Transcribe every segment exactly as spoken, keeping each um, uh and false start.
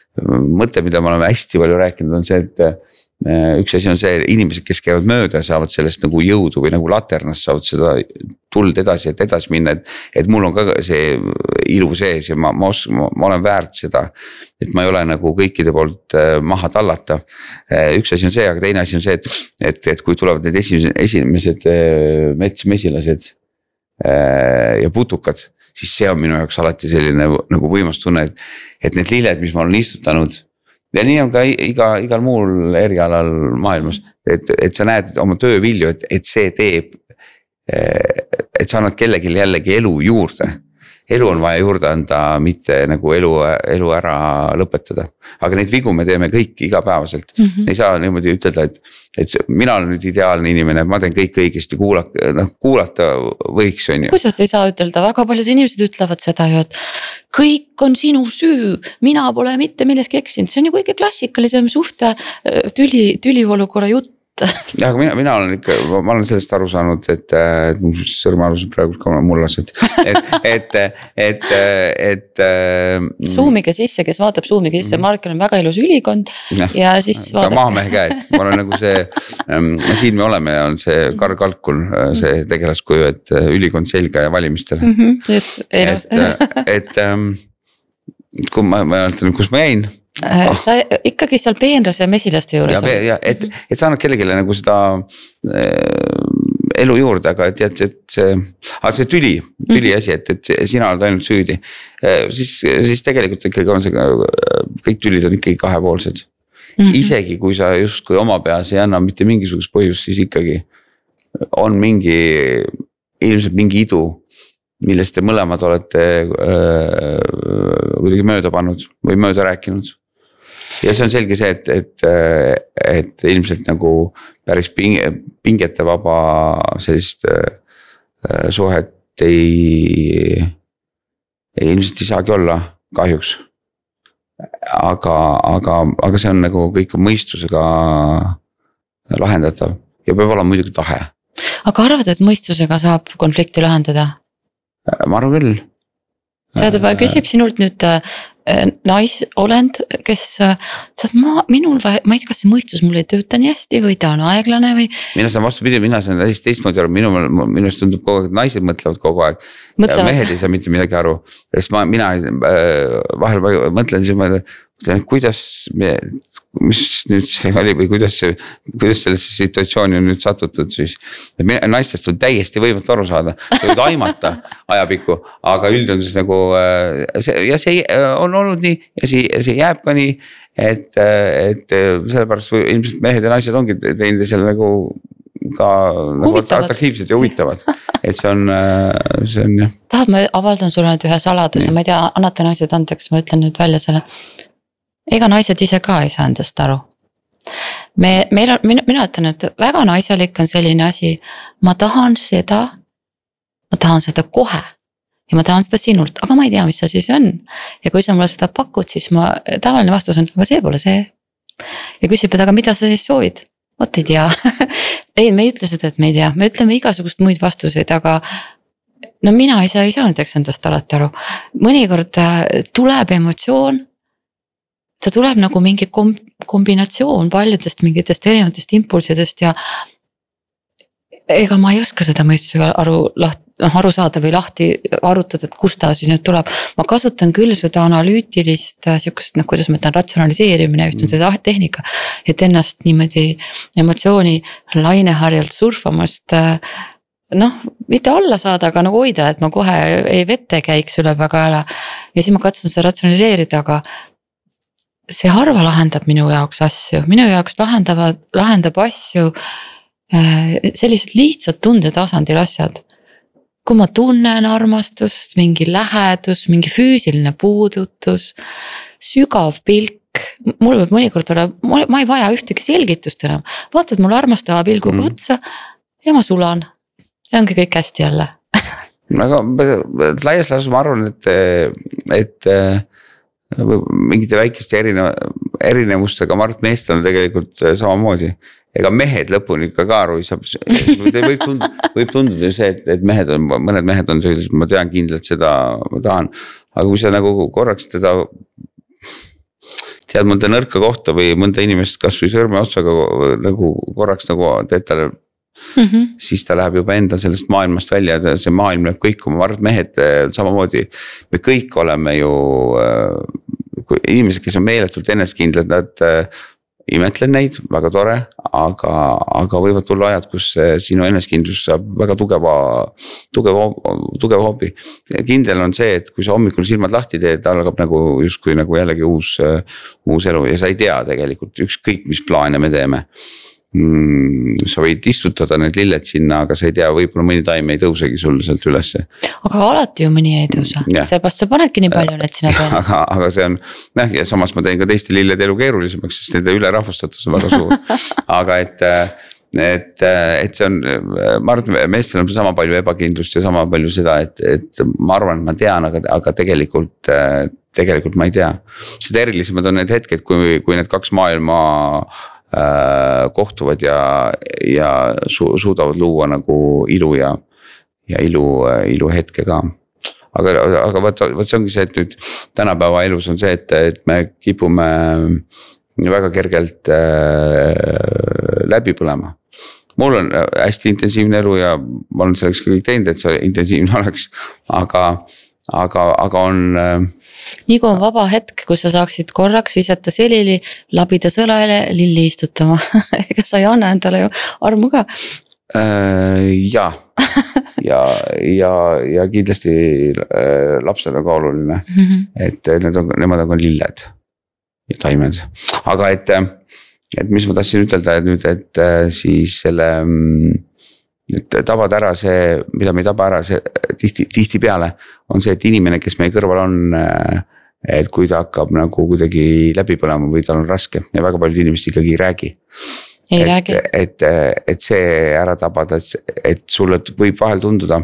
mõte, mida me oleme hästi palju rääkinud, on see, et üks asi on see, inimesed, kes käivad mööda, saavad sellest nagu jõudu või nagu laternas saavad seda tuld edasi, et edasi minna, et, et mul on ka see ilu sees ja ma, ma, os, ma, ma olen väärt seda, et ma ei ole nagu kõikide poolt maha tallata. Üks asi on see, aga teine asi on see, et, et, et kui tulevad need esimesed, esimesed metsmesilased ja putukad, siis see on minu jaoks alati selline nagu võimas tunne, et, et need lilled, mis ma olen istutanud, ja nii on ka iga, igal muul erialal maailmas, et, et sa näed oma töövilju, et, et see teeb, et sa annad kellelegi jällegi elu juurde. Elu on vaja juurde anda, mitte nagu elu, elu ära lõpetada. Aga neid vigu me teeme kõik igapäevaselt. Mm -hmm. Ei saa niimoodi ütelda, et, et see, mina olen nüüd ideaalne inimene, ma teen kõik õigesti, kuulata, noh, kuulata võiks on ju. Kuidas ei saa ütelda, väga paljud inimesed ütlevad seda ju, et kõik on sinu süü, mina pole mitte milleski eksinud, see on ju kõige klassikalisem suhte tüli, tüliolukorra jutt. Ja, aga mina, mina olen ikka, ma olen sellest aru saanud, et, et sõrmealused praegu ka mullased, et, et, et, et, et Zoomige sisse, kes vaatab Zoomige sisse, Markel on väga ilus ülikond ja, ja siis vaatab. Maamehe käed, ma olen nagu see, siin me oleme ja on see Karl Kalkul, see tegelaskuju, et ülikond selga ja valimistel. Mm -hmm, just, et, et, et kui ma, ma ütlen, kus ma jäin. Ah. Sa ikkagi seal peenrase mesilaste juures. Ja, ja et, et sa annad kellegile nagu seda äh, elu juurde, aga et, et, et see, aga see tüli, tüli asi, et, et sina oled ainult süüdi. Siis, siis tegelikult ikkagi on see, kõik tülid on ikkagi kahepoolsed. Mm-hmm. Isegi kui sa justkui oma peas ei anna mitte mingisugust põhjust, siis ikkagi on mingi, ilmselt mingi idu, millest te mõlemad olete äh, kuidagi mööda pannud või mööda rääkinud. Ja see on selge see, et, et, et ilmselt nagu päris pinge, pingete vaba sellist äh, suhet ei, ei ilmselt ei saagi olla kahjuks. Aga, aga, aga see on nagu kõik mõistusega lahendatav ja peab olema muidugi tahe. Aga arvad, et mõistusega saab konflikti lahendada? Ma arvan küll. Tähendab, küsib sinult nüüd naisolend, kes saab ma, minul, ma ei tea, kas see mõistus mul ei tööta nii hästi või ta on aeglane või. Mina seda vastupidi, mina seda hästi teistmoodi aru, minu, minust tundub kogu aeg, et naised mõtlevad kogu aeg. Mõtlevad. Ja mehed ei saa mitte midagi aru, sest ma, mina vahel mõtlen, siis ma mõtlen, kuidas me, mis nüüd see oli või kuidas, kuidas sellesse situatsiooni on nüüd satutud siis. Naistest on täiesti võimatu aru saada, võid aimata ajapikku, aga üldjuhul nagu see, ja see on olnud nii ja see, see jääb ka nii, et, et sellepärast ilmselt mehed ja naised ongi teinud seal nagu ka nagu atraktiivsed ja huvitavad, et see on, see on jah. Tahad, ma avaldan sulle nüüd ühe saladuse, ma ei tea, annate naised andeks, ma ütlen nüüd välja selle. Ega naised ise ka ei saa endast aru. Me, meil on, mina, mina ütlen, et väga naisalik on selline asi, ma tahan seda, ma tahan seda kohe ja ma tahan seda sinult, aga ma ei tea, mis see siis on. Ja kui sa mulle seda pakud, siis ma tavaline vastus on, aga see pole see. Ja küsib, et aga mida sa siis soovid? Vot ei tea. Ei, me ei ütle seda, et me ei tea, me ütleme igasugust muid vastuseid, aga no mina ise ei saa näiteks endast alati aru. Mõnikord tuleb emotsioon, ta tuleb nagu mingi kombinatsioon paljudest mingitest erinevatest impulsidest ja ega ma ei oska seda mõistusega aru, laht, aru saada või lahti arutada, et kust ta siis nüüd tuleb. Ma kasutan küll seda analüütilist, siukest, noh, kuidas ma ütlen, ratsionaliseerimine, just on seda tehnika, et ennast niimoodi emotsiooni laineharjalt surfamast, noh, mitte alla saada, aga nagu hoida, et ma kohe ei vette käiks üle väga ära ja siis ma katsun seda ratsionaliseerida, aga see harva lahendab minu jaoks asju, minu jaoks lahendavad, lahendab asju sellised lihtsad tunde tasandil asjad. Kui ma tunnen armastust, mingi lähedus, mingi füüsiline puudutus, sügav pilk, mul võib mõnikord olla, ma ei vaja ühtegi selgitust enam. Vaatad mul armastava pilguga mm. otsa ja ma sulan ja ongi kõik hästi jälle. Aga laias lasus ma arvan, et, et mingite väikeste erinevustega Mart meestel on tegelikult samamoodi. Ega mehed lõpuni ikka ka aru ei saa. Võib tunduda, võib tunduda see, et, et mehed on, mõned mehed on sellised, ma tean kindlalt seda, ma tahan. Aga kui sa nagu korraks teda tead mõnda nõrka kohta või mõnda inimest kasvõi sõrme otsaga nagu korraks nagu teed talle. Mm-hmm. Siis ta läheb juba enda sellest maailmast välja, see maailm läheb kõikuma, ma arvan, et mehed samamoodi. Me kõik oleme ju inimesed, kes on meeletult enneskindlad, nad imetlen neid, väga tore, aga, aga võivad tulla ajad, kus sinu enneskindlus saab väga tugeva, tugeva, tugeva hobi. Kindel on see, et kui sa hommikul silmad lahti teed, algab nagu justkui nagu jällegi uus, uus elu ja sa ei tea tegelikult ükskõik, mis plaane me teeme. Mm, sa võid istutada need lilled sinna, aga sa ei tea, võib-olla mõni taim ei tõusegi sulle sealt ülesse. Aga alati ju mõni ei tõusa, sellepärast sa panedki nii palju need sinna peale. Aga, aga see on, noh, ja samas ma teen ka teiste lilled elu keerulisemaks, sest nende ülerahvastatus on väga suur. Aga et, et, et see on, ma arvan, et meestel on sama palju ebakindlust ja sama palju seda, et, et ma arvan, et ma tean, aga, aga tegelikult, tegelikult ma ei tea. Seda erilisemad on need hetked, kui, kui need kaks maailma kohtuvad ja, ja su, suudavad luua nagu ilu ja, ja ilu, ilu hetke ka. Aga, aga võt, võt see ongi see, et nüüd tänapäeva elus on see, et, et me kipume väga kergelt äh, läbi põlema. Mul on hästi intensiivne elu ja ma olen selleks kõik teinud, et see intensiivne oleks, aga, aga, aga on äh, nii kui on vaba hetk, kus sa saaksid korraks visata selili, labida sõlaile, lilli istutama. Ega sa ei anna endale ju armu ka. Äh, ja, ja, ja, ja kindlasti äh, lapsel on ka oluline, mm-hmm. et need on, nemad on ka lilled ja taimed. Aga et, et mis ma tahtsin ütelda, et nüüd, et siis selle, et tabad ära see, mida me ei taba ära, see tihti, tihti peale on see, et inimene, kes meie kõrval on, et kui ta hakkab nagu kuidagi läbi põlema või tal on raske ja väga paljud inimesed ikkagi ei räägi. Ei et, räägi. Et, et see ära tabada, et, et sulle võib vahel tunduda,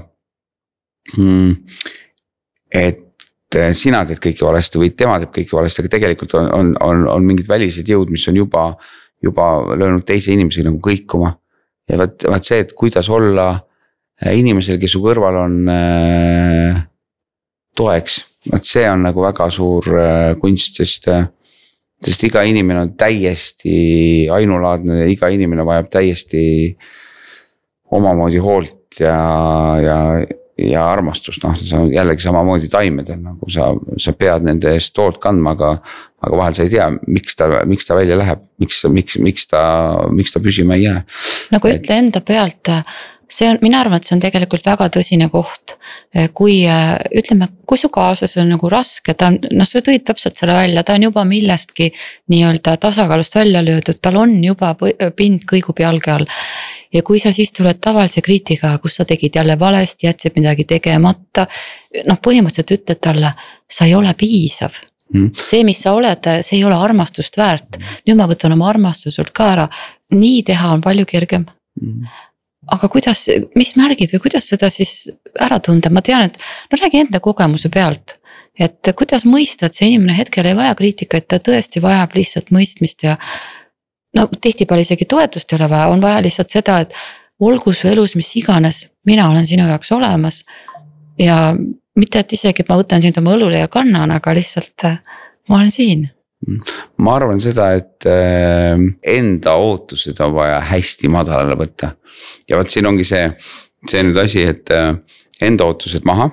et sina teed kõike valesti või tema teeb kõike valesti, aga tegelikult on, on, on, on mingid välised jõud, mis on juba, juba löönud teise inimesi nagu kõikuma. Ja vaat, vaat see, et kuidas olla inimesel, kes su kõrval on äh, toeks, vaat see on nagu väga suur äh, kunst, sest, äh, sest iga inimene on täiesti ainulaadne ja iga inimene vajab täiesti omamoodi hoolt ja, ja, ja armastust, noh, see on jällegi samamoodi taimedel, nagu sa, sa pead nende eest hoolt kandma, aga, aga vahel sa ei tea, miks ta, miks ta välja läheb, miks, miks, miks ta, miks ta püsima ei jää. Nagu ütle enda pealt, see on, mina arvan, et see on tegelikult väga tõsine koht, kui ütleme, kui su kaaslas on nagu raske, ta on, noh, sa tõid täpselt selle välja, ta on juba millestki nii-öelda tasakaalust välja löödud, tal on juba pind kõigub jalge all. Ja kui sa siis tuled tavalise kriitikaga, kus sa tegid jälle valesti, jätsid midagi tegemata, noh, põhimõtteliselt ütled talle, sa ei ole piisav. Mm. See, mis sa oled, see ei ole armastust väärt. Nüüd ma võtan oma armastusult ka ära. Nii teha on palju kergem. Mm. Aga kuidas, mis märgid või kuidas seda siis ära tunda? Ma tean, et no räägi enda kogemuse pealt. Et kuidas mõista, et see inimene hetkel ei vaja kriitikaid, ta tõesti vajab lihtsalt mõistmist ja no tihtipeale isegi toetust ei ole vaja, on vaja lihtsalt seda, et olgu su elus mis iganes, mina olen sinu jaoks olemas ja mitte, et isegi, et ma võtan sind oma õlule ja kannan, aga lihtsalt ma olen siin. Ma arvan seda, et enda ootused on vaja hästi madalale võtta. Ja vaat siin ongi see, see nüüd asi, et enda ootused maha.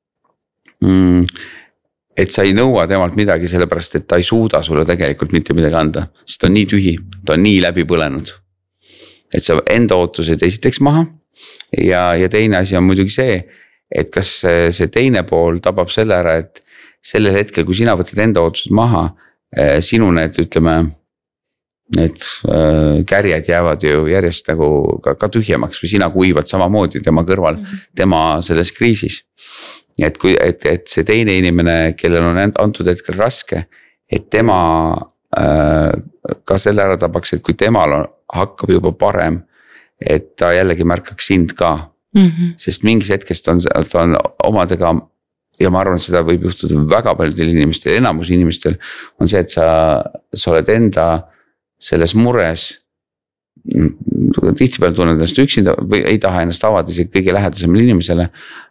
Et sa ei nõua temalt midagi sellepärast, et ta ei suuda sulle tegelikult mitte midagi anda. Sest ta on nii tühi, ta on nii läbi põlenud. Et sa enda ootused esiteks maha. Ja, ja teine asi on muidugi see, et kas see teine pool tabab selle ära, et sellel hetkel, kui sina võtad enda ootused maha, sinu need, ütleme, need kärjed jäävad ju järjest nagu ka, ka tühjemaks või sina kuivad samamoodi tema kõrval, tema selles kriisis. Et, kui, et, et see teine inimene, kellel on antud hetkel raske, et tema äh, ka selle ära tabaks, et kui temal on, hakkab juba parem, et ta jällegi märkaks sind ka. Mm-hmm. Sest mingis hetkest on, ta on omadega ja ma arvan, et seda võib juhtuda väga paljudel inimestel, enamus inimestel on see, et sa, sa oled enda selles mures, tihtipeale tunned ennast üksinda või ei taha ennast avada isegi kõige lähedasemale inimesele,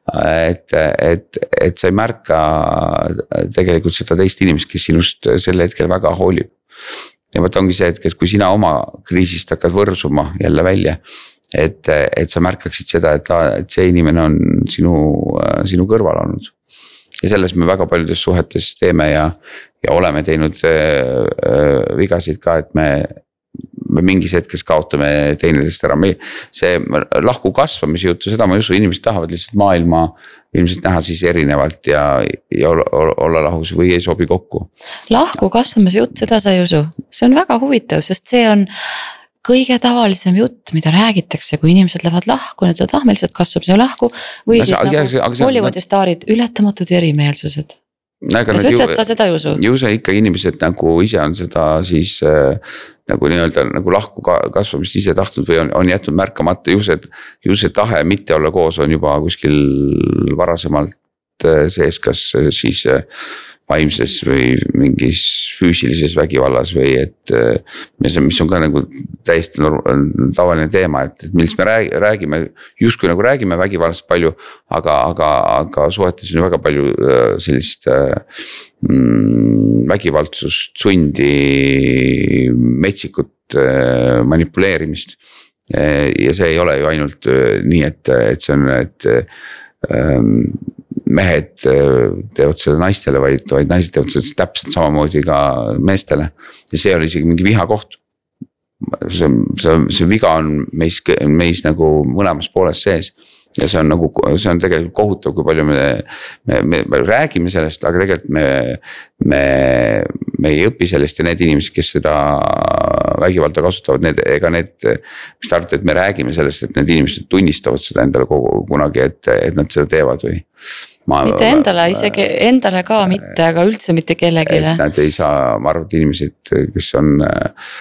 et, et, et sa ei märka tegelikult seda teist inimest, kes sinust sel hetkel väga hoolib. Ja võt ongi see, et kui sina oma kriisist hakkad võrsuma jälle välja, et, et sa märkaksid seda, et, et see inimene on sinu, sinu kõrval olnud. Ja selles me väga paljudes suhetes teeme ja, ja oleme teinud äh, vigasid ka, et me me mingis hetkes kaotame teineteist ära. Me, see lahku kasvamise juttu, seda ma ei usu, inimesed tahavad lihtsalt maailma ilmselt näha siis erinevalt ja, ja olla, olla lahus või ei sobi kokku. Lahku kasvamise jutt, seda sa ei usu. See on väga huvitav, sest see on kõige tavalisem jutt, mida räägitakse, kui inimesed lähevad lahku, nüüd ah, meil lihtsalt kasvab see lahku või no, siis aga, nagu aga, Hollywoodi staarid, ületamatud erimeelsused. Aga sa ütled, sa seda ei usu? Ju see ikka inimesed nagu ise on seda siis äh, nagu nii-öelda nagu lahku kasvamist ise tahtnud või on, on jätnud märkamata. Ju see, ju see tahe mitte olla koos on juba kuskil varasemalt sees, kas siis vaimses või mingis füüsilises vägivallas või et mis on ka nagu täiesti tavaline teema, et, et millest me räägime, justkui nagu räägime vägivallast palju, aga, aga, aga suhetes on väga palju sellist mm, vägivaldsust, sundi, metsikut manipuleerimist. Ja see ei ole ju ainult nii, et, et see on, et ähm, mehed teevad seda naistele, vaid, vaid naised teevad seda täpselt samamoodi ka meestele. Ja see oli isegi mingi viha koht. See, see, see viga on meis, meis nagu mõlemas pooles sees. Ja see on nagu, see on tegelikult kohutav, kui palju me, me, me, me räägime sellest, aga tegelikult me, me, me ei õpi sellest ja need inimesed, kes seda vägivalda kasutavad, need, ega need, mis te arvate, et me räägime sellest, et need inimesed tunnistavad seda endale kogu, kunagi, et, et nad seda teevad või? Ma, mitte endale, isegi endale ka mitte, aga üldse mitte kellegile. Nad ei saa, ma arvan, et inimesed, kes on äh,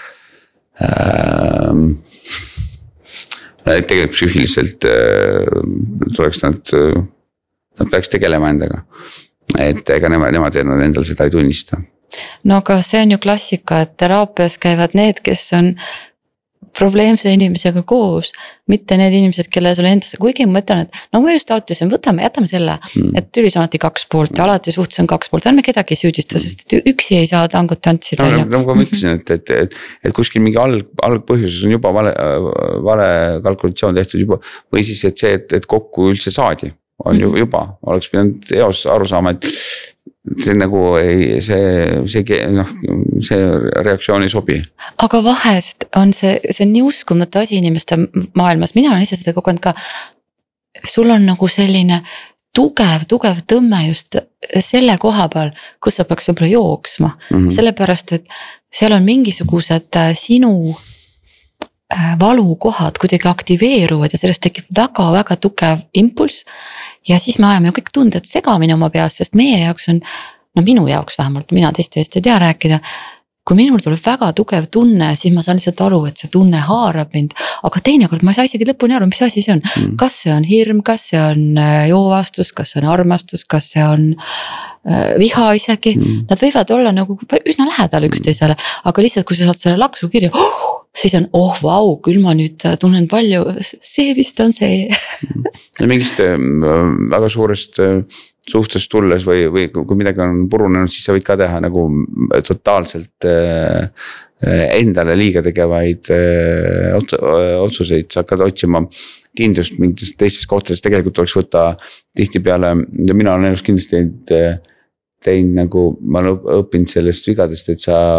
äh, tegelikult psüühiliselt äh, tuleks nad, nad peaks tegelema endaga. Et ega nemad, nemad endal seda ei tunnista. No aga see on ju klassika, et teraapias käivad need, kes on probleemse inimesega koos, mitte need inimesed, kelle sul endasse, kuigi ma mõtlen, et no ma just autisin, võtame, jätame selle, mm. et tülis on alati kaks poolt ja alati suhtes on kaks poolt, ärme kedagi süüdista, sest üksi ei saa tangut tantsida. No, nagu ma ütlesin, et, et, et, et kuskil mingi alg, algpõhjuses on juba vale, vale kalkulatsioon tehtud juba, või siis et see, et, et kokku üldse saadi, on mm. juba, oleks pidanud eos aru saama, et see nagu ei, see, see, noh, see reaktsioon ei sobi. Aga vahest on see, see on nii uskumatu asi inimeste maailmas, mina olen ise seda kogenud ka. Sul on nagu selline tugev, tugev tõmme just selle koha peal, kus sa peaks võib-olla jooksma. Mm-hmm. Sellepärast, et seal on mingisugused sinu valukohad kuidagi aktiveeruvad ja sellest tekib väga-väga tugev impulss. Ja siis me ajame ju kõik tunded segamini oma peas, sest meie jaoks on, no minu jaoks vähemalt, mina teiste eest ei tea rääkida. Kui minul tuleb väga tugev tunne, siis ma saan lihtsalt aru, et see tunne haarab mind. Aga teinekord ma ei saa isegi lõpuni aru, mis asi see on. Mm. Kas see on hirm, kas see on joovastus, kas see on armastus, kas see on viha isegi. Mm. Nad võivad olla nagu üsna lähedal üksteisele, aga lihtsalt kui sa saad selle laksu kirja, oh, siis on, oh vau, küll ma nüüd tunnen palju, see vist on see. Ja mingist väga suurest suhtest tulles või, või kui midagi on purunenud, siis sa võid ka teha nagu totaalselt endale liiga tegevaid otsuseid, sa hakkad otsima kindlust mingites teistes kohtades, tegelikult oleks võtta tihti peale, ja mina olen elus kindlasti teinud, teinud nagu, ma olen õppinud sellest vigadest, et sa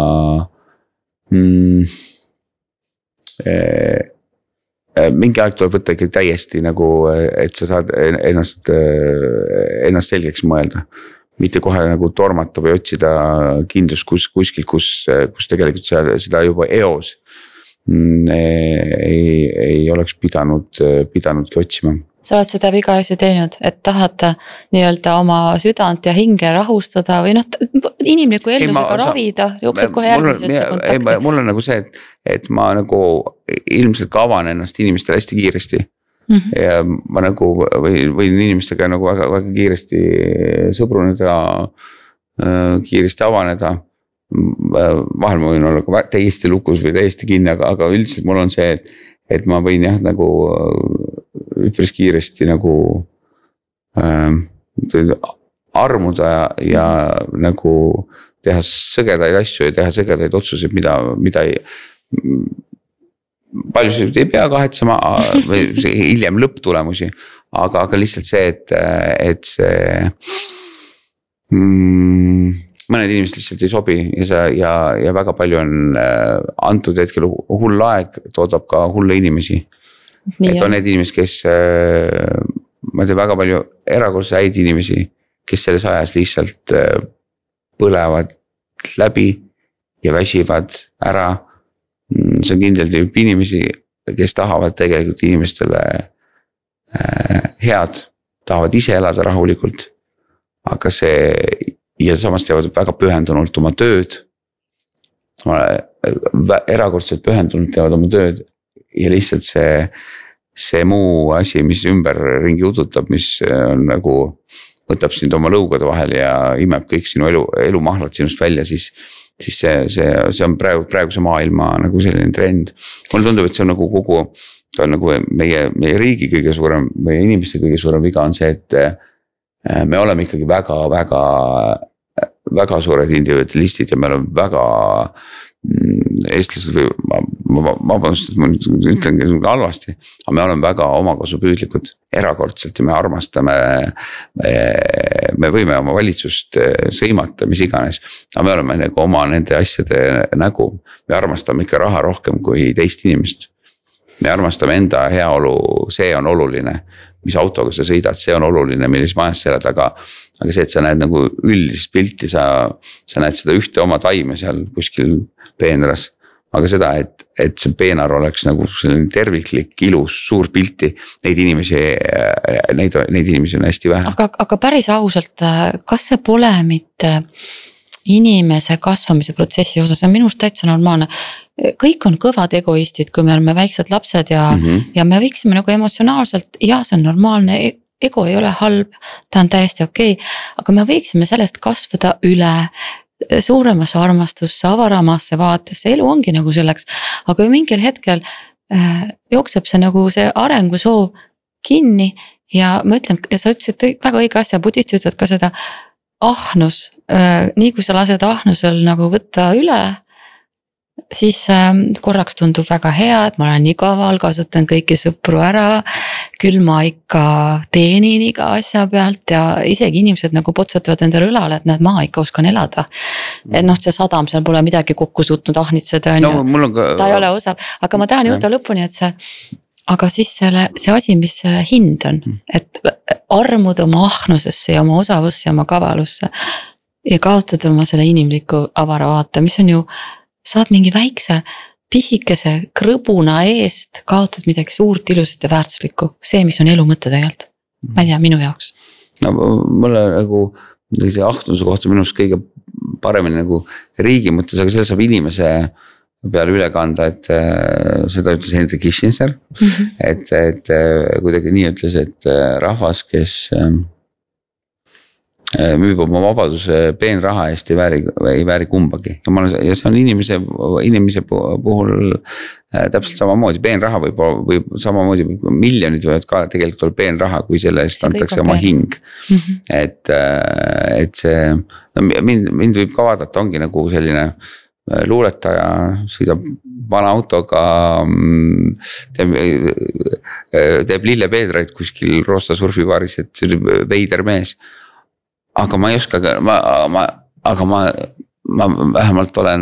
mm, mingi aeg tuleb võtta ikka täiesti nagu, et sa saad ennast, ennast selgeks mõelda. Mitte kohe nagu tormata või otsida kindlust kus, kuskil, kus, kus tegelikult seal, seda juba eos ei, ei oleks pidanud, pidanudki otsima. Sa oled seda viga asja teinud, et tahad nii-öelda oma südant ja hinge rahustada või noh, inimliku ellusega ravida, jooksed kohe järgmisesse kontakti. Mul on nagu see, et, et ma nagu ilmselt ka avan ennast inimestele hästi kiiresti. Mm-hmm. Ja ma nagu või, võin inimestega nagu väga, väga kiiresti sõbruneda, kiiresti avaneda. Vahel ma võin olla ka täiesti lukus või täiesti kinni, aga, aga üldiselt mul on see, et, et ma võin jah nagu üpris kiiresti nagu äh, armuda ja, ja nagu teha sõgedaid asju ja teha sõgedaid otsuseid, mida, mida ei, paljusid ei pea kahetsema või hiljem lõpptulemusi, aga, aga lihtsalt see, et, et see mm, mõned inimesed lihtsalt ei sobi ja see ja, ja väga palju on antud hetkel hull aeg, toodab ka hulle inimesi. Nii et on need inimesed, kes, ma tean väga palju erakordselt häid inimesi, kes selles ajas lihtsalt põlevad läbi ja väsivad ära. See on kindel tüüp inimesi, kes tahavad tegelikult inimestele head, tahavad ise elada rahulikult, aga see ja samas teevad väga pühendunult oma tööd, erakordselt pühendunult teevad oma tööd ja lihtsalt see, see muu asi, mis ümberringi udutab, mis on nagu võtab sind oma lõugade vahel ja imeb kõik sinu elu, elumahlad sinust välja, siis, siis see, see, see on praegu, praeguse maailma nagu selline trend. Mulle tundub, et see on nagu kogu, see on nagu meie, meie riigi kõige suurem, meie inimeste kõige suurem viga on see, et me oleme ikkagi väga, väga, väga suured individualistid ja me oleme väga eestlased või ma, ma, ma vabandust, ma ütlen halvasti, aga me oleme väga omakasupüüdlikud erakordselt ja me armastame, me, me võime oma valitsust sõimata, mis iganes, aga me oleme nagu oma nende asjade nägu, me armastame ikka raha rohkem kui teist inimest. Me armastame enda heaolu, see on oluline, mis autoga sa sõidad, see on oluline, milles majas sa elad, aga, aga see, et sa näed nagu üldist pilti, sa, sa näed seda ühte oma taime seal kuskil peenras, aga seda, et, et see peenar oleks nagu selline terviklik, ilus, suur pilti, neid inimesi, neid, neid inimesi on hästi vähe. Aga, aga päris ausalt, kas see pole mitte inimese kasvamise protsessi osas, see on minust täitsa normaalne. Kõik on kõvad egoistid, kui me oleme väiksed lapsed ja, mm -hmm. ja me võiksime nagu emotsionaalselt, ja see on normaalne, ego ei ole halb, ta on täiesti okei, aga me võiksime sellest kasvada üle suuremasse armastusse, avaramasse vaatesse, elu ongi nagu selleks, aga mingil hetkel äh, jookseb see nagu see arengusoov kinni ja ma ütlen, ja sa ütlesid väga õige asja, budist ütled ka seda ahnus, äh, nii kui sa lased ahnusel nagu võtta üle, siis äh, korraks tundub väga hea, et ma olen nii kaval, kasutan kõiki sõpru ära, küll ma ikka teenin iga asja pealt ja isegi inimesed nagu potsatavad endale õlale, et näed, ma ikka oskan elada. Et noh, see sadam, seal pole midagi kokku suutnud ahnitseda, no, ka... ta ei ole osav, aga ma tahan jõuda lõpuni, et see, aga siis selle, see asi, mis selle hind on, et armuda oma ahnusesse ja oma osavusse ja oma kavalusse ja kaotada oma selle inimliku avara vaate, mis on ju saad mingi väikse pisikese krõbuna eest, kaotad midagi suurt, ilusat ja väärtuslikku. See, mis on elu mõte tegelikult. Ma ei tea, minu jaoks. No mulle nagu see ahnuse kohta minust kõige paremini nagu riigi mõttes, aga selle saab inimese peale üle kanda, et seda ütles Henry Kissinger, mm-hmm. et, et kuidagi nii ütles, et rahvas, kes müüb oma vabaduse peenraha eest ei vääri, ei vääri kumbagi. Ja see on inimese, inimese puhul täpselt samamoodi. Peenraha võib, võib samamoodi, miljonid võivad ka tegelikult olla peenraha, kui selle eest antakse oma hing. Mm-hmm. Et, et see, no mind, mind võib ka vaadata, ongi nagu selline luuletaja, sõidab vana autoga, teeb, teeb lillepeedraid kuskil Roosta surfibaaris, et see oli veider mees. Aga ma ei oska, ma, ma, aga ma, ma vähemalt olen,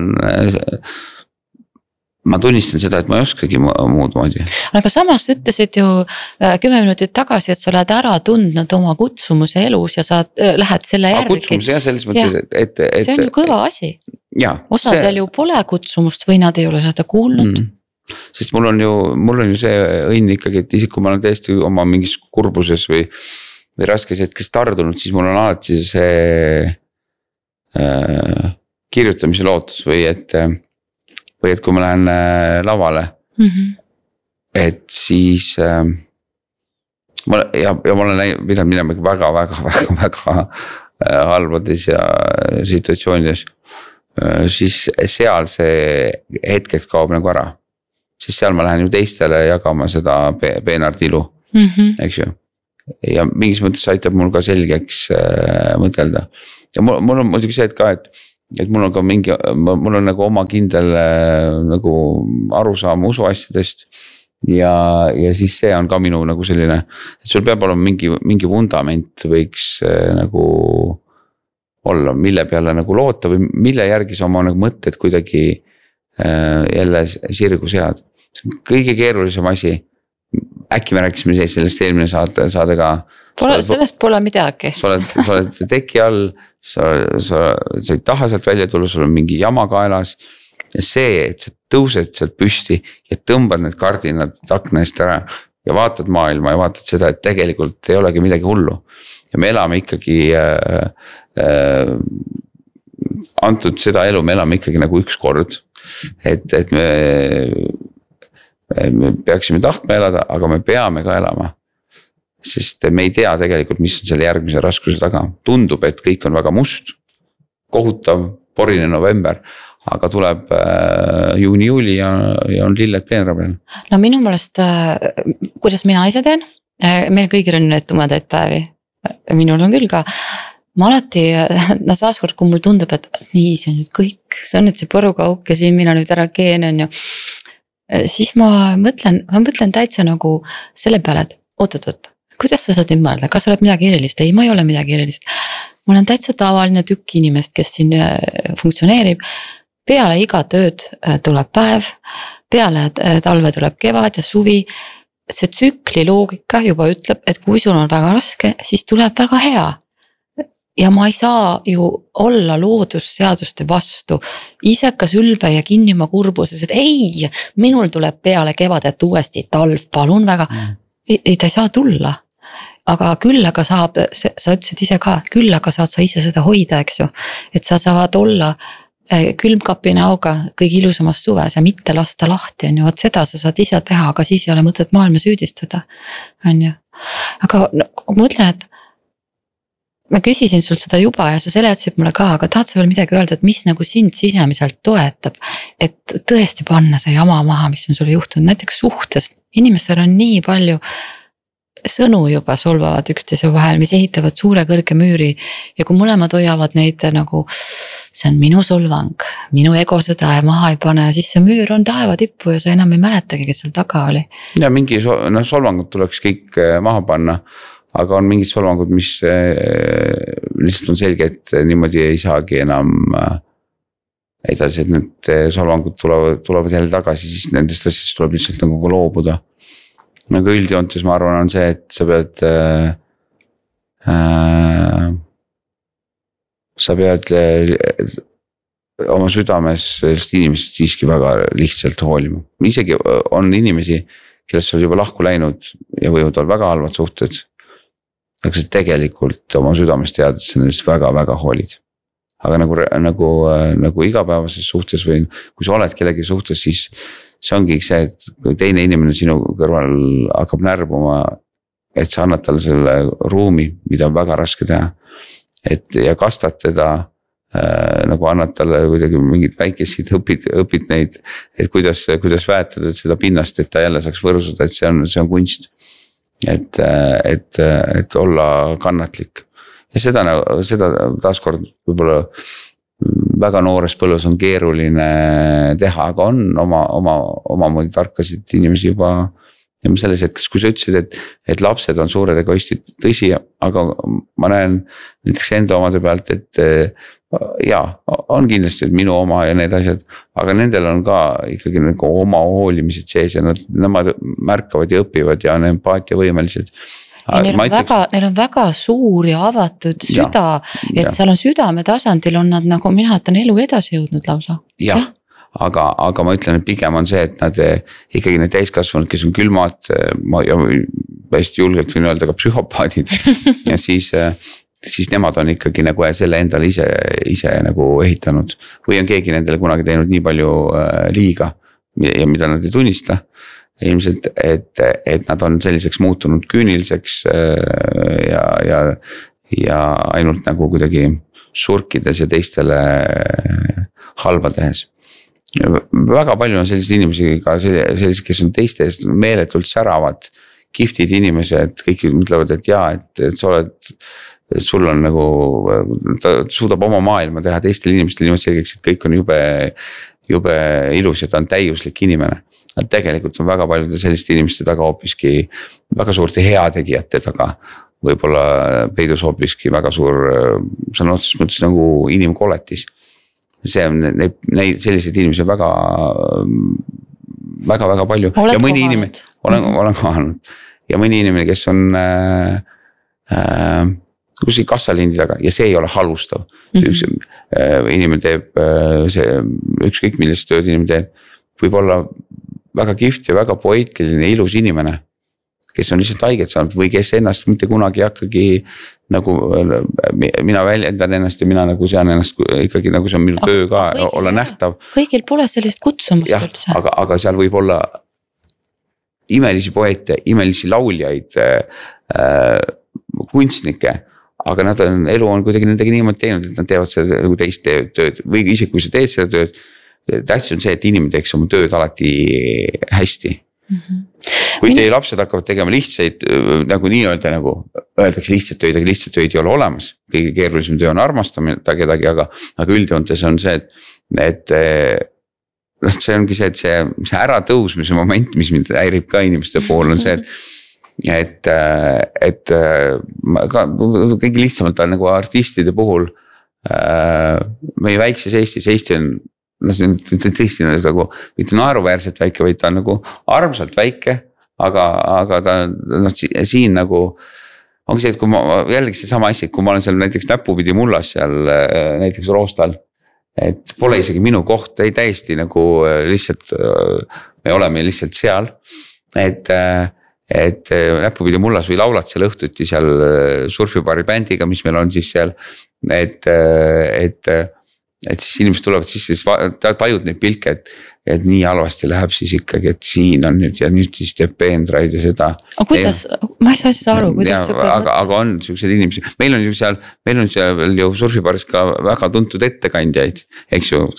ma tunnistan seda, et ma ei oskagi muud moodi. Aga samas ütlesid ju kümme minutit tagasi, et sa oled ära tundnud oma kutsumuse elus ja sa lähed selle järgi. Kutsumuse jah, selles mõttes, ja, et, et... See on ju kõva asi. Ja, osadel see... ju pole kutsumust või nad ei ole seda kuulnud. Mm. Sest mul on ju, mul on ju see õnn ikkagi, et isik, kui ma olen täiesti oma mingis kurbuses või või raskes hetkes tardunud, siis mul on alati see äh, kirjutamise lootus või et, või et kui ma lähen äh, lavale, mm-hmm. et siis äh, ma, ja, ja ma olen pidanud minema väga, väga, väga, väga äh, halbades ja situatsioonides, äh, siis seal see hetkeks kaob nagu ära. Siis seal ma lähen ju teistele jagama seda peenardilu, mm-hmm. eks ju. ja mingis mõttes aitab mul ka selgeks äh, mõtelda. Ja mul, mul on muidugi see, et ka, et, et mul on ka mingi, mul on nagu oma kindel äh, nagu arusaam usuasjadest. Ja, ja siis see on ka minu nagu selline, et sul peab olema mingi, mingi vundament võiks äh, nagu olla, mille peale nagu loota või mille järgi sa oma nagu mõtted kuidagi äh, jälle sirgu sead. Kõige keerulisem asi, äkki me rääkisime sellest eelmine saade, saade ka. Pole, sellest pole midagi. Sa oled, sa oled teki all, sa, sa, sa ei taha sealt välja tulla, sul on mingi jama kaelas. Ja see, et sa tõused sealt püsti ja tõmbad need kardinad akna eest ära ja vaatad maailma ja vaatad seda, et tegelikult ei olegi midagi hullu. Ja me elame ikkagi, äh, äh, antud seda elu, me elame ikkagi nagu üks kord. Et, et me, me peaksime tahtma elada, aga me peame ka elama. Sest me ei tea tegelikult, mis on selle järgmise raskuse taga. Tundub, et kõik on väga must, kohutav, porine november, aga tuleb äh, juuni, juuli ja, ja on lilled peenra peal. No minu mõelest, äh, kuidas mina ise teen, äh, meil kõigil on need tumedaid päevi, minul on küll ka. Ma alati, no taaskord, kui mul tundub, et nii, see on nüüd kõik, see on nüüd see põrukauk ja siin mina nüüd ära keenen ja siis ma mõtlen, ma mõtlen täitsa nagu selle peale, et oot-oot-oot, kuidas sa saad nii mõelda, kas oled midagi erilist? Ei, ma ei ole midagi erilist. Mul on täitsa tavaline tükk inimest, kes siin funktsioneerib. Peale iga tööd tuleb päev, peale talve tuleb kevad ja suvi. See tsükli loogika juba ütleb, et kui sul on väga raske, siis tuleb väga hea. Ja ma ei saa ju olla loodusseaduste vastu. Isekas ülbe ja kinni ma kurbuses, et ei, minul tuleb peale kevadet uuesti talv, palun väga. Mm. Ei, ei, ta ei saa tulla. Aga küll aga saab, sa ütlesid ise ka, küll aga saad sa ise seda hoida, eks ju. Et sa saavad olla külmkapi näoga kõige ilusamas suves ja mitte lasta lahti, on ju, et seda sa saad ise teha, aga siis ei ole mõtet maailma süüdistada, on ju. Aga no, ma mõtlen, et ma küsisin sult seda juba ja sa seletasid mulle ka, aga tahad sa veel midagi öelda, et mis nagu sind sisemiselt toetab, et tõesti panna see jama maha, mis on sulle juhtunud, näiteks suhtes, inimestel on nii palju sõnu juba solvavad üksteise vahel, mis ehitavad suure kõrge müüri ja kui mõlemad hoiavad neid nagu see on minu solvang, minu ego seda ja maha ei pane, siis see müür on taeva tippu ja sa enam ei mäletagi, kes seal taga oli. Ja mingi no, solvangud tuleks kõik maha panna, aga on mingid solvangud, mis lihtsalt on selge, et niimoodi ei saagi enam edasi, et need solvangud tulevad, tulevad jälle tagasi, siis nendest asjast tuleb lihtsalt nagu loobuda. Nagu üldjoontes ma arvan on see, et sa pead äh, äh, sa pead äh, oma südames sellest inimesest siiski väga lihtsalt hoolima. Isegi on inimesi, kellest sa juba lahku läinud ja võivad olla väga halvad suhted, aga sa tegelikult oma südamest tead, et sa nendest väga-väga hoolid. Aga nagu, nagu, nagu igapäevases suhtes või kui sa oled kellegi suhtes, siis see ongi see, et kui teine inimene sinu kõrval hakkab närbuma, et sa annad talle selle ruumi, mida on väga raske teha. Et ja kastad teda, äh, nagu annad talle kuidagi mingid väikesid, õpid, õpid neid, et kuidas, kuidas väetada seda pinnast, et ta jälle saaks võrsuda, et see on, see on kunst. Et, et, et olla kannatlik. Ja seda, seda taaskord võib-olla väga noores põllus on keeruline teha, aga on oma, oma, oma moodi tarkasid inimesi juba selles hetkes, kui sa ütlesid, et, et lapsed on suured egoistid, tõsi, aga ma näen näiteks enda omade pealt, et jaa, on kindlasti minu oma ja need asjad, aga nendel on ka ikkagi nagu oma hoolimised sees ja nad, nemad märkavad ja õpivad ja on empaatia võimelised. Ja neil, on väga, neil on väga suur ja avatud süda, ja, et ja. Seal on südame tasandil on nad nagu mina ütlen elu edasi jõudnud lausa. Jah, ja. aga, aga ma ütlen, et pigem on see, et nad ikkagi need täiskasvanud, kes on külmad ma, ja hästi julgelt võin öelda ka psühhopaadid ja siis, siis nemad on ikkagi nagu selle endale ise, ise nagu ehitanud või on keegi nendele kunagi teinud nii palju liiga ja mida nad ei tunnista. Ilmselt, et, et nad on selliseks muutunud küüniliseks ja, ja, ja ainult nagu kuidagi surkides ja teistele halva tehes. Väga palju on selliseid inimesi ka sellised, kes on teiste eest meeletult säravad giftid inimesed, kõik mõtlevad, et jaa, et, et sa oled, sul on nagu, ta suudab oma maailma teha teistele inimestele niimoodi selgeks, et kõik on jube, jube ilus ja ta on täiuslik inimene. Tegelikult on väga paljude selliste inimeste taga hoopiski väga suurte heategijate taga. Võib-olla peidus hoopiski väga suur, see on otseses mõttes nagu inimkoletis. See on neid, neid selliseid inimesi väga, väga, väga palju. Oled ja mõni kohanud? inimene, olen, olen kohanud. Ja mõni inimene, kes on äh, äh, kus ei kassalindi taga ja see ei ole halvustav. Mm-hmm. Üks äh, inimene teeb, äh, see, ükskõik millist tööd inimene teeb, võib olla väga kihvt ja väga poeetiline, ilus inimene, kes on lihtsalt haiget saanud või kes ennast mitte kunagi hakkagi nagu mina väljendan ennast ja mina nagu sean ennast ikkagi nagu see on minu töö ka kõigil, olla nähtav. Kõigil pole sellist kutsumust ja, üldse. Aga, aga seal võib olla imelisi poete, imelisi lauljaid, äh, kunstnikke, aga nad on, elu on kuidagi nendega niimoodi teinud, et nad teevad seda nagu teist tööd või isegi kui sa teed seda tööd, tähtis on see, et inimene teeks oma tööd alati hästi. Mm-hmm. Kui teie lapsed hakkavad tegema lihtsaid nagu nii-öelda nagu öeldakse lihtsalt töid, aga lihtsalt töid ei ole olemas. Kõige keerulisem töö on armastamine kedagi, aga, aga üldjoontes on see, et, et see ongi see, et see, see äratõusmise moment, mis mind häirib ka inimeste pool on see, et, et, et ka kõige lihtsamalt on nagu artistide puhul meie väikses Eestis, Eesti on no see on tõesti nagu mitte naeruväärselt väike, vaid ta on nagu armsalt väike, aga, aga ta no, siin nagu ongi see, et kui ma jällegi see sama asi, kui ma olen seal näiteks näpupidi mullas seal näiteks Roostal, et pole isegi minu koht, ei täiesti nagu lihtsalt me oleme lihtsalt seal, et, et näpupidi mullas või laulad seal õhtuti seal surfibaari bändiga, mis meil on siis seal, et, et et siis inimesed tulevad sisse, siis tajud neid pilke, et, et nii halvasti läheb siis ikkagi, et siin on nüüd ja nüüd siis teeb peendraid ja seda. Aga kuidas, ja, ma ei saa seda aru, kuidas ja, aga, aga on sellised inimesi, meil on ju seal, meil on seal ju surfibaaris ka väga tuntud ettekandjaid, eks ju.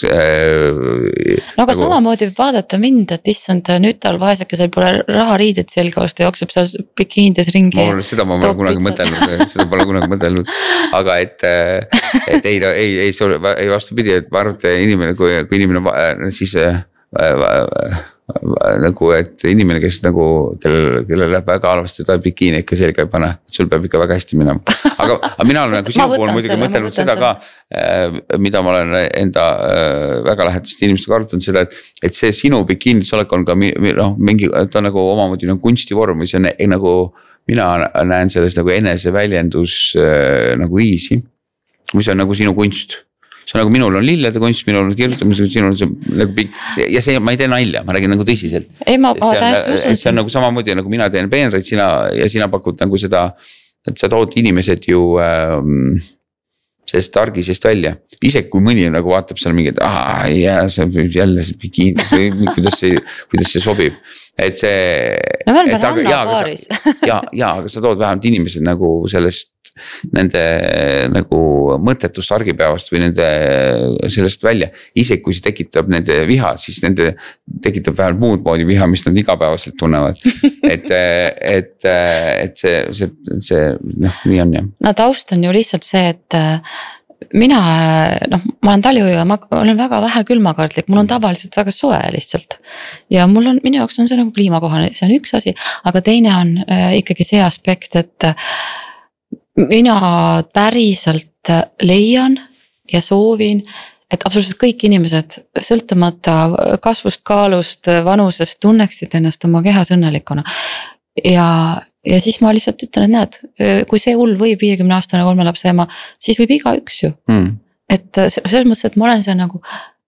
No aga nagu, samamoodi vaadata mind, et issand, nüüd tal vaesekesel pole raha riided selga osta, jookseb seal bikiinides ringi. Ma, seda ma pole kunagi mõtelnud, seda pole kunagi mõtelnud, aga et, et ei, ei, ei, ei vastu pidi, et ma arvan, et inimene, kui, kui inimene siis äh, äh, nagu, et inimene, kes nagu, kellel, kellel läheb väga halvasti, ta bikiini ikka selga ei pane, sul peab ikka väga hästi minema. Aga, aga mina olen nagu sinu pool muidugi mõtelnud seda selle. Ka, äh, mida ma olen enda äh, väga lähedast inimestega arutanud seda, et, et see sinu bikiinis olek on ka no, mingi, ta on nagu omamoodi nagu kunstivorm või see on nagu, mina näen selles nagu eneseväljendus äh, nagu viisi, mis on nagu sinu kunst. See on nagu minul on lillede kunst, minul on kirjutamise, sinul on see nagu pikk, ja see ma ei tee nalja, ma räägin nagu tõsiselt. Ei, ma täiesti usun. See on nagu samamoodi, nagu mina teen peenreid sina, ja sina pakud nagu seda, et sa tood inimesed ju ähm, sellest argisest välja. Ise kui mõni nagu vaatab seal mingi, et ah, jää, see jälle see bikiin, kuidas see, kuidas see sobib. Et see... No me oleme ranna paaris. Ja, ja, aga sa tood vähemalt inimesed nagu sellest nende nagu mõttetust argipäevast või nende sellest välja. Isegi kui see tekitab nende viha, siis nende tekitab vähemalt muud moodi viha, mis nad igapäevaselt tunnevad. Et, et, et see, see, see noh, nii on jah. No taust on ju lihtsalt see, et mina, noh, ma olen taljuja, ma olen väga vähe külmakardlik, mul on tavaliselt väga soe lihtsalt. Ja mul on, minu jaoks on see nagu kliimakohane, see on üks asi, aga teine on äh, ikkagi see aspekt, et mina päriselt leian ja soovin, et absoluutselt kõik inimesed sõltumata kasvust, kaalust, vanusest tunneksid ennast oma kehas õnnelikuna. Ja, ja siis ma lihtsalt ütlen, et näed, kui see hull võib viiekümne aastane kolme lapse ema, siis võib iga üks ju. Mm. Et selles mõttes, et ma olen see nagu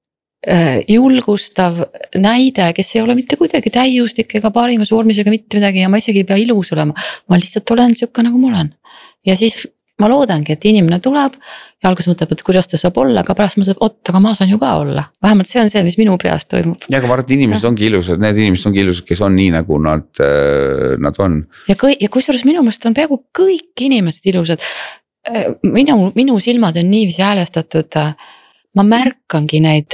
julgustav näide, kes ei ole mitte kuidagi täiustik ega parimas vormis ega mitte midagi ja ma isegi ei pea ilus olema. Ma lihtsalt olen siuke nagu ma olen. Ja siis ma loodangi, et inimene tuleb ja alguses mõtleb, et kuidas ta saab olla, aga pärast mõtleb, oot, aga ma saan ju ka olla. Vähemalt see on see, mis minu peast toimub. Ja, aga ma arvan, et inimesed ongi ilusad, need inimesed ongi ilusad, kes on nii, nagu nad, nad on. Ja, kõi, ja kusjuures minu mõelest on peaaegu kõik inimesed ilusad. Minu, minu silmad on niiviisi häälestatud, ma märkangi neid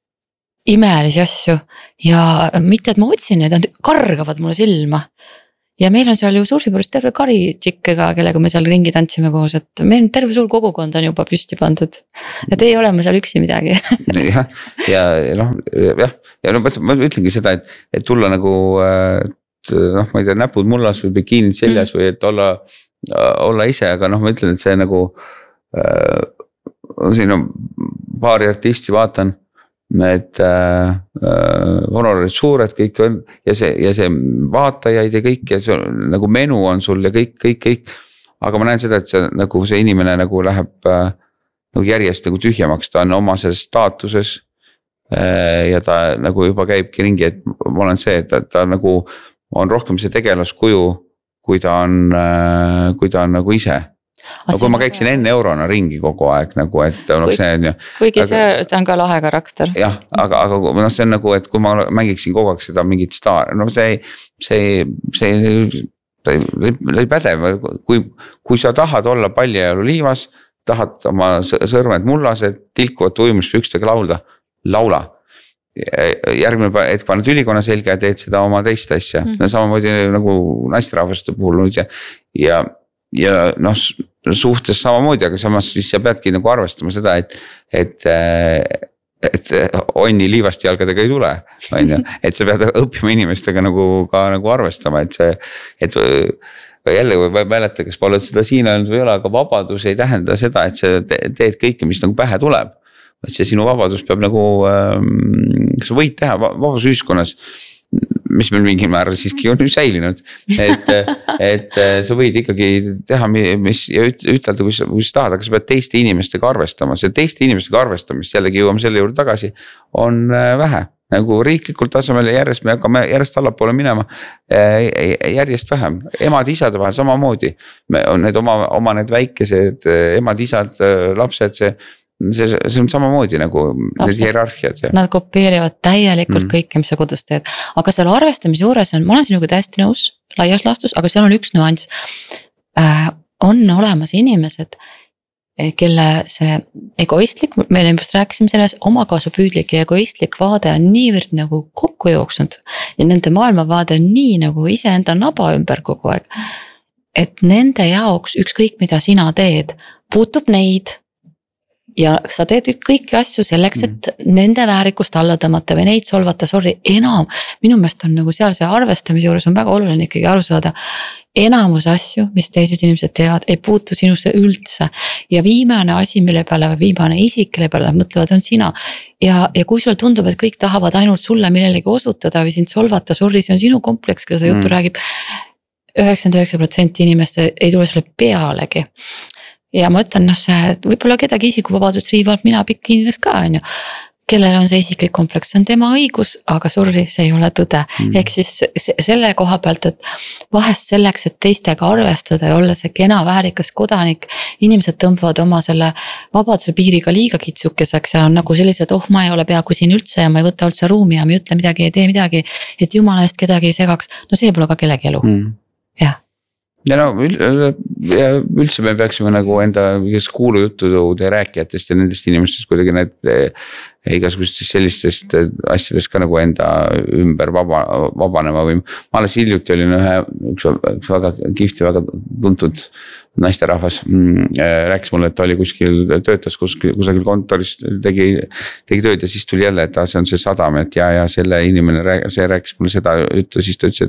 imelisi asju ja mitte, et ma otsin neid, nad kargavad mulle silma. ja meil on seal ju Sursipurus terve kari tšikkega, kellega me seal ringi tantsime koos, et meil terve suur kogukond on juba püsti pandud. Et ei ole ma seal üksi midagi. jah, ja noh, jah, ja no ma ütlengi seda, et, et tulla nagu, et noh, ma ei tea, näpud mullas või bikiinid seljas mm. või et olla, olla ise, aga noh, ma ütlen, et see nagu äh, siin on paari artisti vaatan, et äh, honorarid suured kõik on ja see, ja see vaatajaid ja kõik ja see on, nagu menu on sul ja kõik, kõik, kõik. Aga ma näen seda, et see nagu see inimene nagu läheb äh, nagu järjest nagu tühjemaks, ta on oma selles staatuses äh, ja ta nagu juba käibki ringi, et ma olen see, et ta, ta nagu on rohkem see tegelaskuju, kui ta on äh,, kui ta on nagu ise. No, kui ma käiksin enne eurona ringi kogu aeg nagu, et oleks see on ju. Kuigi aga, see, see on ka lahe karakter. Jah, aga, aga no, see on nagu, et kui ma mängiksin kogu aeg seda mingit staar, no see, see, see, see ei päde, kui, kui sa tahad olla paljajalu liivas, tahad oma sõrmed mullased, tilkuvad uimuspükstega laulda, laula. Järgmine hetk paned ülikonna selga ja teed seda oma teist asja, mm-hmm. samamoodi nagu naisterahvaste puhul ja, ja ja noh, suhtes samamoodi, aga samas siis sa peadki nagu arvestama seda, et, et, et onni liivast jalgadega ei tule, on ju, et sa pead õppima inimestega nagu ka nagu arvestama, et see, et jälle või mäleta, kas pole seda siin öelnud või ei ole, aga vabadus ei tähenda seda, et sa teed kõike, mis nagu pähe tuleb, et see sinu vabadus peab nagu, sa võid teha vabas ühiskonnas, mis meil mingil määral siiski on säilinud, et, et sa võid ikkagi teha, mis ja ütelda, kui sa, kui sa tahad, aga sa pead teiste inimestega arvestama, see teiste inimestega arvestamist, jällegi jõuame selle juurde tagasi, on vähe, nagu riiklikult tasemel järjest me hakkame järjest allapoole minema, järjest vähem, emad, isade vahel samamoodi, on need oma, oma need väikesed emad, isad, lapsed, see See, see on samamoodi nagu need hierarhiad. Nad kopeerivad täielikult mm. kõike, mis sa kodus teed. Aga seal arvestamise juures on, ma olen sinuga täiesti nõus laias laastus, aga seal on üks nüanss. Äh, on olemas inimesed, kelle see egoistlik, me just rääkisime selles, omakasupüüdlik ja egoistlik vaade on niivõrd nagu kokku jooksnud. Ja nende maailmavaade on nii nagu iseenda naba ümber kogu aeg. Et nende jaoks ükskõik mida sina teed, puutub neid ja sa teed kõiki asju selleks, et mm. nende väärikust alla tõmmata või neid solvata, sorry, enam. Minu meelest on nagu seal see arvestamise juures on väga oluline ikkagi aru saada. Enamus asju, mis teised inimesed teevad, ei puutu sinusse üldse. Ja viimane asi, mille peale või viimane isik, kelle peale nad mõtlevad, on sina. Ja, ja kui sul tundub, et kõik tahavad ainult sulle millelegi osutada või sind solvata, sorry, see on sinu kompleks, kes seda juttu mm. räägib. üheksakümmend üheksa protsenti inimeste ei tule sulle pealegi. Ja ma ütlen, noh see, võib-olla kedagi isikuvabadust riivab mina bikiinides ka, on ju. Kellel on see isiklik kompleks, see on tema õigus, aga sorry, see ei ole tõde. Mm. Ehk siis selle koha pealt, et vahest selleks, et teistega arvestada ja olla see kena väärikas kodanik, inimesed tõmbavad oma selle vabaduse piiriga liiga kitsukeseks ja on nagu sellised, oh ma ei ole peaaegu siin üldse ja ma ei võta üldse ruumi ja ma ei ütle midagi, ei tee midagi, et jumala eest kedagi ei segaks. No see pole ka kellegi elu. Mm. Jah. Ja no üldse me peaksime nagu enda kuulujutude rääkijatest ja nendest inimestest kuidagi need igasugustest sellistest asjadest ka nagu enda ümber vaba, vabanema või ma alles hiljuti olin ühe, üks, üks väga kihvti, väga tuntud naisterahvas rääkis mulle, et ta oli kuskil, töötas kuskil, kusagil kontoris, tegi, tegi tööd ja siis tuli jälle, et see on see sadam, et ja, ja selle inimene, see rääkis mulle seda juttu, siis ta ütles,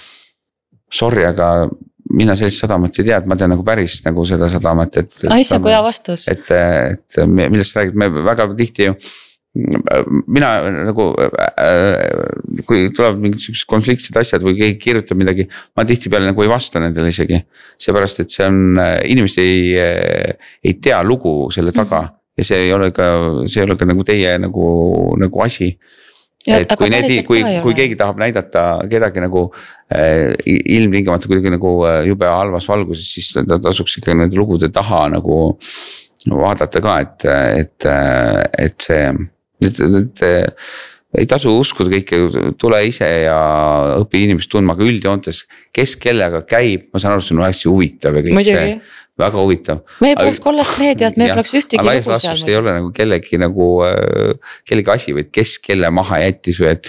et sorry, aga mina sellist sadamat ei tea, et ma tean nagu päris nagu seda sadamat, et, et Aissa, kui hea vastus. Et, et millest räägid, me väga tihti ju mina nagu kui tuleb mingid konfliktsed asjad või keegi kirjutab midagi, ma tihti peale nagu ei vasta nendele isegi, seepärast et see on, inimesed ei, ei tea lugu selle taga ja see ei ole ka, see ei ole ka nagu teie nagu, nagu asi. Ja, et kui, need, kui, kui keegi tahab näidata kedagi nagu äh, ilmtingimata kuidagi nagu jube halvas valguses, siis ta tasuks ikka nende lugude taha nagu vaadata ka, et, et, et see, et, et, ei tasu uskuda kõike, tule ise ja õpi inimest tundma, aga üldjoontes, kes kellega käib, ma saan aru, see on hästi huvitav ja kõik Muidugi. See. Väga huvitav. Meil poleks kollast meediat, meil poleks ühtegi lugu seal. Ei ole nagu kellegi nagu, kellegi asi või kes kelle maha jättis või et,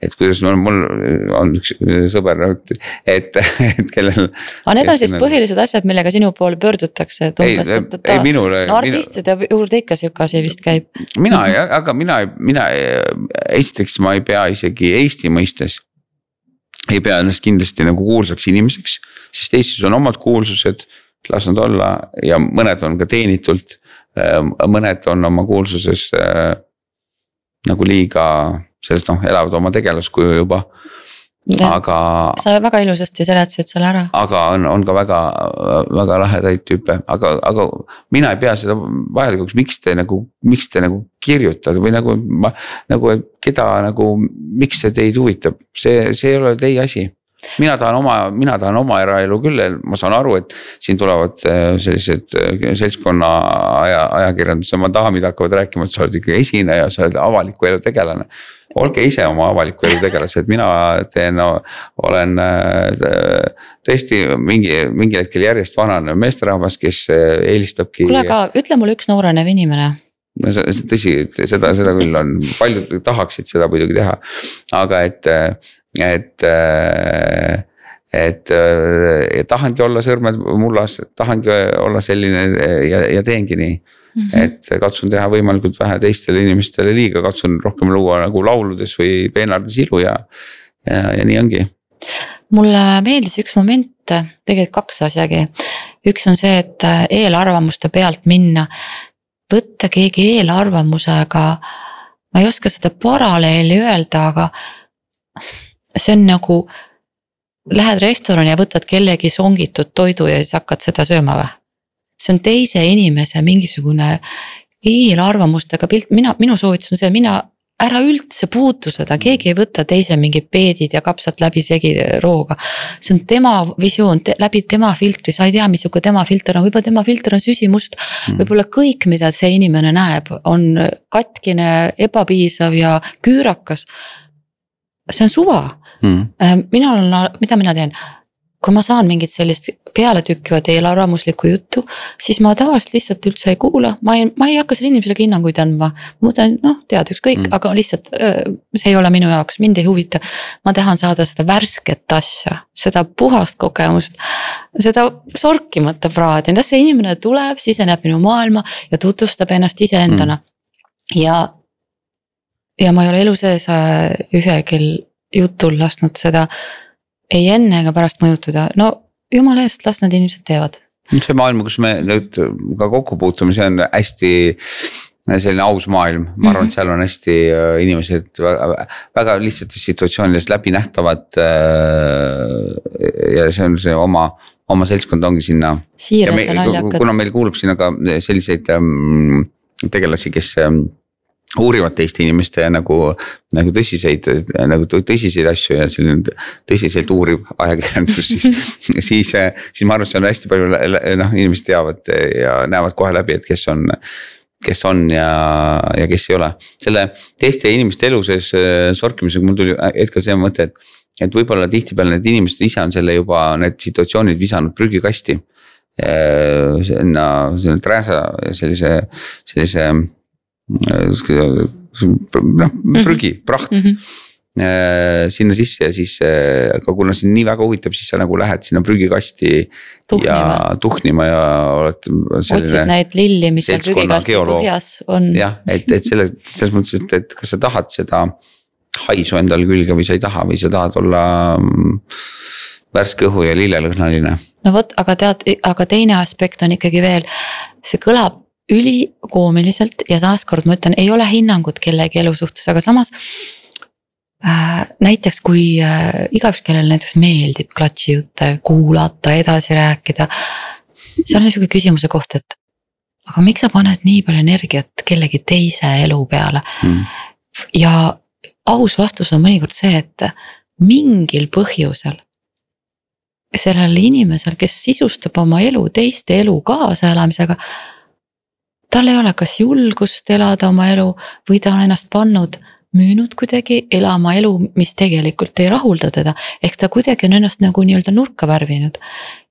et kuidas mul, mul on üks sõber, et, et, et kellel. aga need on siis põhilised asjad, millega sinu poole pöördutakse, et umbes, et ta, minule, no artistide mina, juurde ikka siuke asi vist käib. mina, aga mina, mina esiteks ma ei pea isegi Eesti mõistes, ei pea ennast kindlasti nagu kuulsaks inimeseks, sest Eestis on omad kuulsused, las nad olla ja mõned on ka teenitult, mõned on oma kuulsuses äh, nagu liiga, sellest noh, elavad oma tegelaskuju juba, ja, aga. sa väga ilusasti seletasid selle ära. aga on, on ka väga, väga lahedaid tüüpe, aga, aga mina ei pea seda vajalikuks, miks te nagu, miks te nagu kirjutate või nagu ma, nagu keda nagu, miks see teid huvitab, see, see ei ole teie asi. mina tahan oma, mina tahan oma eraelu küll, ma saan aru, et siin tulevad sellised seltskonna aja, ajakirjanduse daamid hakkavad rääkima, et sa oled ikka esineja, sa oled avaliku elu tegelane. Olge ise oma avaliku elu tegelased, mina teen, no, olen tõesti mingi, mingi hetkel järjest vananev meesterahvas, kes eelistabki. Kuule, aga ütle mulle üks noorenev inimene. No tõsi, seda, seda küll on, paljud tahaksid seda muidugi teha, aga et, et, et ja tahangi olla sõrmed mullas, tahangi olla selline ja, ja teengi nii, mm -hmm. et katsun teha võimalikult vähe teistele inimestele liiga, katsun rohkem luua nagu lauludes või peenardes ilu ja, ja, ja nii ongi. Mulle meeldis üks moment, tegelikult kaks asjagi, üks on see, et eelarvamuste pealt minna, võtta keegi eelarvamusega, ma ei oska seda paralleeli öelda, aga see on nagu, lähed restorani ja võtad kellegi songitud toidu ja siis hakkad seda sööma või? See on teise inimese mingisugune eelarvamustega pilt, mina, minu soovitus on see, mina ära üldse puutu seda, keegi ei võta teise mingi peedid ja kapsad läbi segi rooga. See on tema visioon, te, läbi tema filtri, sa ei tea, mis juhul tema filter on, võib-olla tema filter on süsimust, mm. võib-olla kõik, mida see inimene näeb, on katkine, ebapiisav ja küürakas. See on suva. Mm. Mina olen, mida mina teen? Kui ma saan mingit sellist pealetükkivat eelarvamuslikku juttu, siis ma tavaliselt lihtsalt üldse ei kuula, ma ei, ma ei hakka selle inimesele hinnanguid andma, ma mõtlen, noh, tead ükskõik, mm. aga lihtsalt see ei ole minu jaoks, mind ei huvita, ma tahan saada seda värsket asja, seda puhast kogemust, seda sorkimata praadi, see inimene tuleb, siseneb minu maailma ja tutvustab ennast iseendana mm. ja, ja ma ei ole elu sees ühegil jutul lasknud seda ei enne ega pärast mõjutada, no jumala eest, las need inimesed teevad. See maailm, kus me nüüd ka kokku puutume, see on hästi selline aus maailm, ma arvan, et seal on hästi inimesed väga, väga lihtsates situatsioonides läbi nähtavad ja see on see oma, oma seltskond ongi sinna. Siirad ja naljakad. Kuna meil kuulub sinna ka selliseid tegelasi, kes uurivad teiste inimeste nagu, nagu tõsiseid, nagu tõsiseid asju ja selline tõsiselt uuriv ajakirjandus, siis, siis, siis ma arvan, et see on hästi palju, noh, inimesed teavad ja näevad kohe läbi, et kes on, kes on ja, ja kes ei ole. Selle teiste inimeste elu sees sorkimisega mul tuli hetkel see mõte, et, et võib-olla tihtipeale need inimesed ise on selle juba, need situatsioonid visanud prügikasti. Sinna, sinna trääsa sellise, sellise noh, prügi, praht mm -hmm. sinna sisse ja siis, aga kuna sind nii väga huvitab, siis sa nagu lähed sinna prügikasti tuhnima. ja tuhnima ja oled selline. Otsid neid lilli, mis seal prügikasti põhjas on. jah, et, et selles, selles mõttes, et, et kas sa tahad seda haisu endale külge või sa ei taha või sa tahad olla värske õhu ja lillelõhnaline. no vot, aga tead, aga teine aspekt on ikkagi veel, see kõlab ülikoomiliselt ja taaskord ma ütlen, ei ole hinnangut kellegi elu suhtes, aga samas äh, näiteks kui äh, igaüks, kellel näiteks meeldib klatši jutte kuulata, edasi rääkida, see on niisugune küsimuse koht, et aga miks sa paned nii palju energiat kellegi teise elu peale mm. ja aus vastus on mõnikord see, et mingil põhjusel sellel inimesel, kes sisustab oma elu teiste elu kaasaelamisega, tal ei ole kas julgust elada oma elu või ta on ennast pannud, müünud kuidagi elama elu, mis tegelikult ei rahulda teda. Ehk ta kuidagi on ennast nagu nii-öelda nurka värvinud.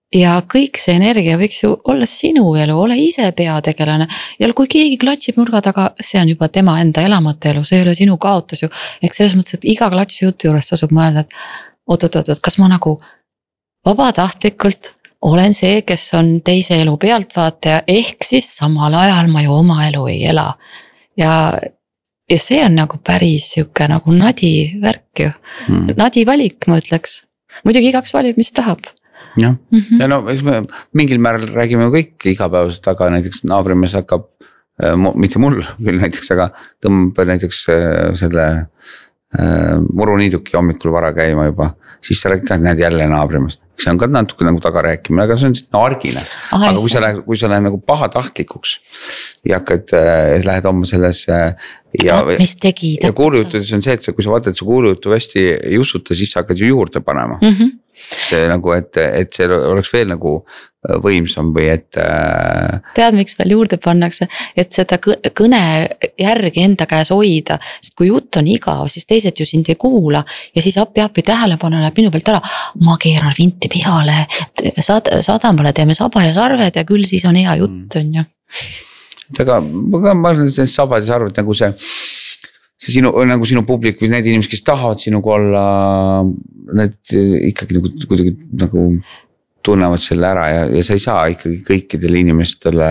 ja kõik see energia võiks ju olla sinu elu, ole ise peategelane. Ja kui keegi klatsib nurga taga, see on juba tema enda elamata elu, see ei ole sinu kaotus ju. Ehk selles mõttes, et iga klatsi jutu juures tasub mõelda, et oot, oot, oot, kas ma nagu vabatahtlikult olen see, kes on teise elu pealtvaataja, ehk siis samal ajal ma ju oma elu ei ela. Ja, ja see on nagu päris siuke nagu nadi värk ju, hmm. nadi valik, ma ütleks. Muidugi igaks valib, mis tahab. jah, mm-hmm. ja no eks me mingil määral räägime kõik igapäevaselt, aga näiteks naabrimees hakkab äh,, mitte mul küll näiteks, aga tõmbab näiteks äh, selle äh, muruniiduki hommikul vara käima juba, siis sa räägid ka, et näed jälle naabrimees. See on ka natuke nagu taga rääkima, aga see on no, argine. Aha, aga kui sa, lähed, kui sa lähed nagu pahatahtlikuks ja hakkad äh,, lähed oma selles äh, ja, mis tegi, ja kuulujutudes on see, et sa, kui sa vaatad, sa kuulujutu hästi ei usuta, siis sa hakkad ju juurde panema. Mm-hmm. See nagu, et, et see oleks veel nagu võimsam või et. Tead, miks veel juurde pannakse, et seda kõne järgi enda käes hoida, sest kui jutt on igav, siis teised ju sind ei kuula ja siis appi appi tähelepanu läheb minu pealt ära. Ma keeran vinti peale, saad, sadamale teeme saba ja sarved ja küll siis on hea jutt on ju. aga ma arvan, et sabad ja sarved nagu see see sinu, nagu sinu publik või need inimesed, kes tahavad sinuga olla, need ikkagi nagu, kuidagi nagu tunnevad selle ära ja, ja sa ei saa ikkagi kõikidele inimestele,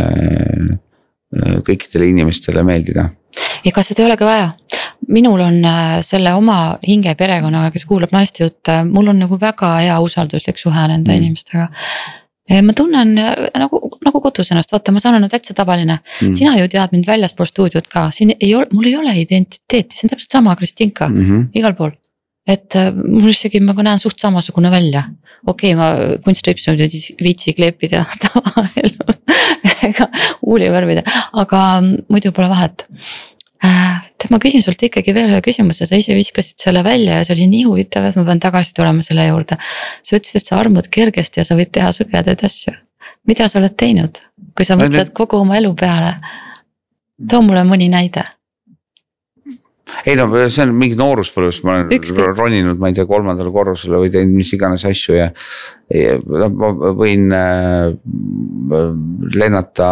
kõikidele inimestele meeldida. Ega seda ei olegi vaja. Minul on selle oma hinge perekonnaga, kes kuulab naiste jutte, mul on nagu väga hea usalduslik suhe nende mm. inimestega. Ma tunnen nagu, nagu kodus ennast, vaata, ma saan olla täitsa tavaline. Mm. Sina ju tead mind väljaspool stuudiot ka, siin ei ole, mul ei ole identiteeti, see on täpselt sama Kristinka, mm-hmm. igal pool. Et mul isegi ma näen suht samasugune välja. Okei, okay, ma kunstrips on viitsi kleepida tavaelu, ega uuli värvida, aga muidu pole vahet. Ma küsin sult ikkagi veel ühe küsimuse, sa ise viskasid selle välja ja see oli nii huvitav, et ma pean tagasi tulema selle juurde. Sa ütlesid, et sa armud kergesti ja sa võid teha sõgedaid asju. Mida sa oled teinud, kui sa mõtled kogu oma elu peale? Too mulle mõni näide. Ei no see on mingi nooruspõlvus, ma olen Ükskõik. roninud, ma ei tea, kolmandale korrusele või teinud mis iganes asju ja, ja ma võin äh, lennata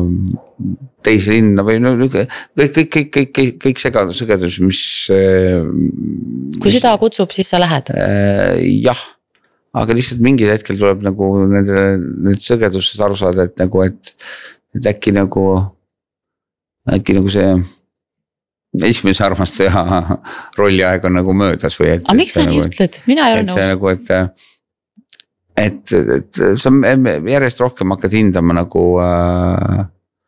teise linna või no, kõik, kõik, kõik, kõik, kõik, kõik segadus, segadus, mis äh,. kui süda kutsub, siis sa lähed äh,? Jah, aga lihtsalt mingil hetkel tuleb nagu nende, need sõgedused aru saada, et nagu, et, et äkki nagu, äkki nagu see esimese armastaja rolliaeg on nagu möödas või et. Aga miks sa nii ütled? Mina ei ole nõus. Nagu, et, et, et sa järjest rohkem hakkad hindama nagu äh,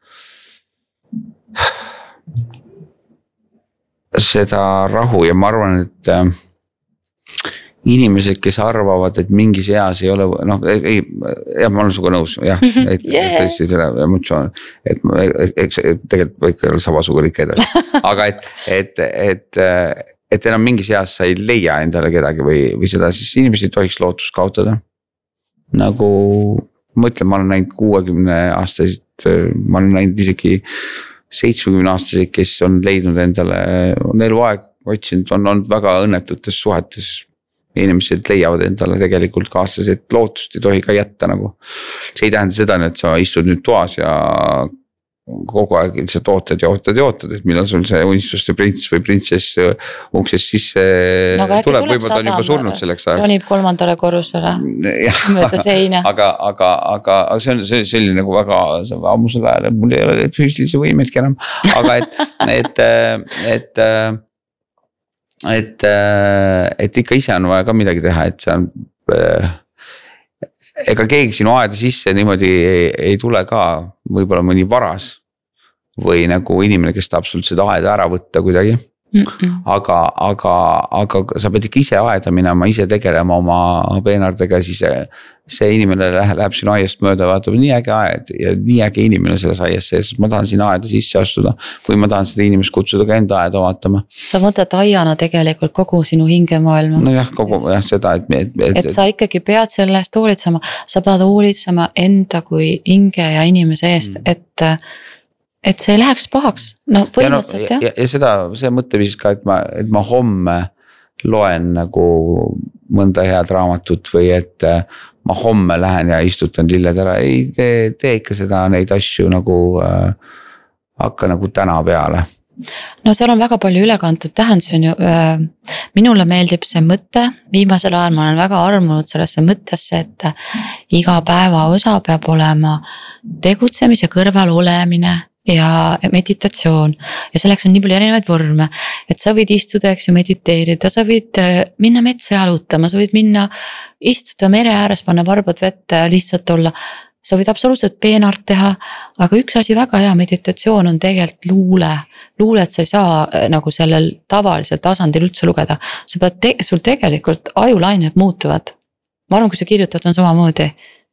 seda rahu ja ma arvan, et äh, inimesed, kes arvavad, et mingis eas ei ole, noh, ei, jah, ma olen suga nõus, jah, et yeah. tõesti selle emotsioon, et, et, et tegelikult võik olla sabasuga ikka edasi, aga et, et, et, et enam mingis eas sa ei leia endale kedagi või, või seda, siis inimesed ei tohiks lootust kaotada. Nagu, ma ütlen, ma olen näinud kuuekümne aastasid, ma olen näinud isegi seitsmekümne aastasid, kes on leidnud endale, on eluaeg otsinud, on olnud väga õnnetutes suhetes. Inimesed leiavad endale tegelikult kaaslas, et lootust ei tohi ka jätta nagu. See ei tähenda seda, et sa istud nüüd toas ja kogu aeg lihtsalt ootad ja ootad ja ootad, et millal sul see unistuste prints või printsess uksest sisse no, tuleb, või ma ta on juba surnud selleks ajaks. Ronib kolmandale korrusele mööda seina. Aga, aga, aga see on, see, see oli nagu väga ammusel ajal, et mul ei ole füüsilisi võimetki enam, aga et, et, et, et et, et ikka ise on vaja ka midagi teha, et see on, ega keegi sinu aeda sisse niimoodi ei, ei tule ka, võib-olla mõni varas või nagu inimene, kes tahab sul seda aeda ära võtta kuidagi. Mm-mm. aga, aga, aga sa pead ikka ise aeda minema, ise tegelema oma peenardega, siis see, see inimene läheb, läheb sinu aiast mööda, vaatab nii äge aed ja nii äge inimene selles aias sees, ma tahan siin aeda sisse astuda või ma tahan seda inimest kutsuda ka enda aeda vaatama. Sa mõtled aiana tegelikult kogu sinu hingemaailma. No jah, kogu jah, seda, et, et, et, et sa ikkagi pead selle eest hoolitsema, sa pead hoolitsema enda kui hinge ja inimese eest, mm. et et see läheks pahaks, no põhimõtteliselt ja, no, ja, ja seda, see mõtteviis ka, et ma, et ma homme loen nagu mõnda head raamatut või et ma homme lähen ja istutan lilled ära, ei tee, tee ikka seda, neid asju nagu äh, hakka nagu täna peale. No seal on väga palju ülekantud tähendus on ju, minule meeldib see mõte, viimasel ajal ma olen väga armunud sellesse mõttesse, et iga päeva osa peab olema tegutsemise kõrval olemine ja meditatsioon ja selleks on nii palju erinevaid vorme, et sa võid istuda, eks ju, mediteerida, sa võid minna metsa jalutama, sa võid minna istuda mere ääres, panna varbad vette ja lihtsalt olla, sa võid absoluutselt peenart teha, aga üks asi väga hea meditatsioon on tegelikult luule, luulet sa ei saa nagu sellel tavalisel tasandil üldse lugeda, sa pead, te, sul tegelikult ajulained muutuvad, ma arvan, kui sa kirjutad on samamoodi.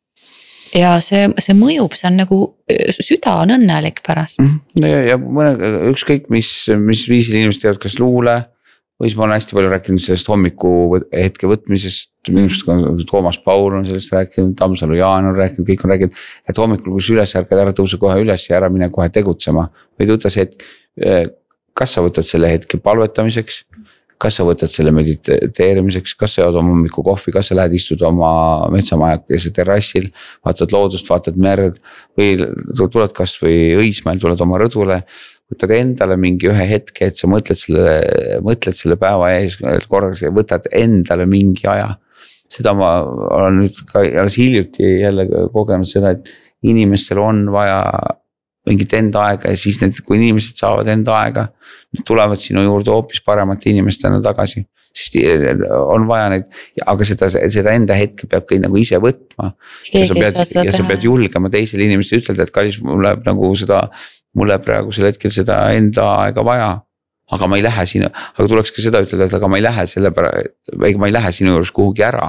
Ja see, see mõjub, see on nagu, süda on õnnelik pärast. Ja, ja mõne, ükskõik mis, mis viisil inimesed teavad, kas luule, või siis ma olen hästi palju rääkinud sellest hommiku hetke võtmisest, minust Toomas Paul on sellest rääkinud, Tammsalu Jaan on rääkinud, kõik on rääkinud, et hommikul, kus üles ärkad, ära tõuse kohe üles ja ära mine kohe tegutsema. Või võtta see hetk, kas sa võtad selle hetke palvetamiseks, kas sa võtad selle mediteerimiseks, kas sa jood oma hommiku kohvi, kas sa lähed istud oma metsamajakese terrassil, vaatad loodust, vaatad merd või tuled kas või Õismäel, tuled oma rõdule, võtad endale mingi ühe hetke, et sa mõtled selle, mõtled selle päeva ees korraks ja võtad endale mingi aja. Seda ma olen nüüd ka alles hiljuti jälle kogenud seda, et inimestel on vaja mingit enda aega ja siis need, kui inimesed saavad enda aega, nüüd tulevad sinu juurde hoopis paremate inimestena tagasi, sest on vaja neid, aga seda, seda enda hetke peab kõik nagu ise võtma. Ja sa, pead, ja sa pead julgema teisele inimestele ütelda, et kallis, mul läheb nagu seda, mulle praegusel hetkel seda enda aega vaja, aga ma ei lähe sinu, aga tuleks ka seda ütelda, et aga ma ei lähe selle pärast, või ma ei lähe sinu juures kuhugi ära.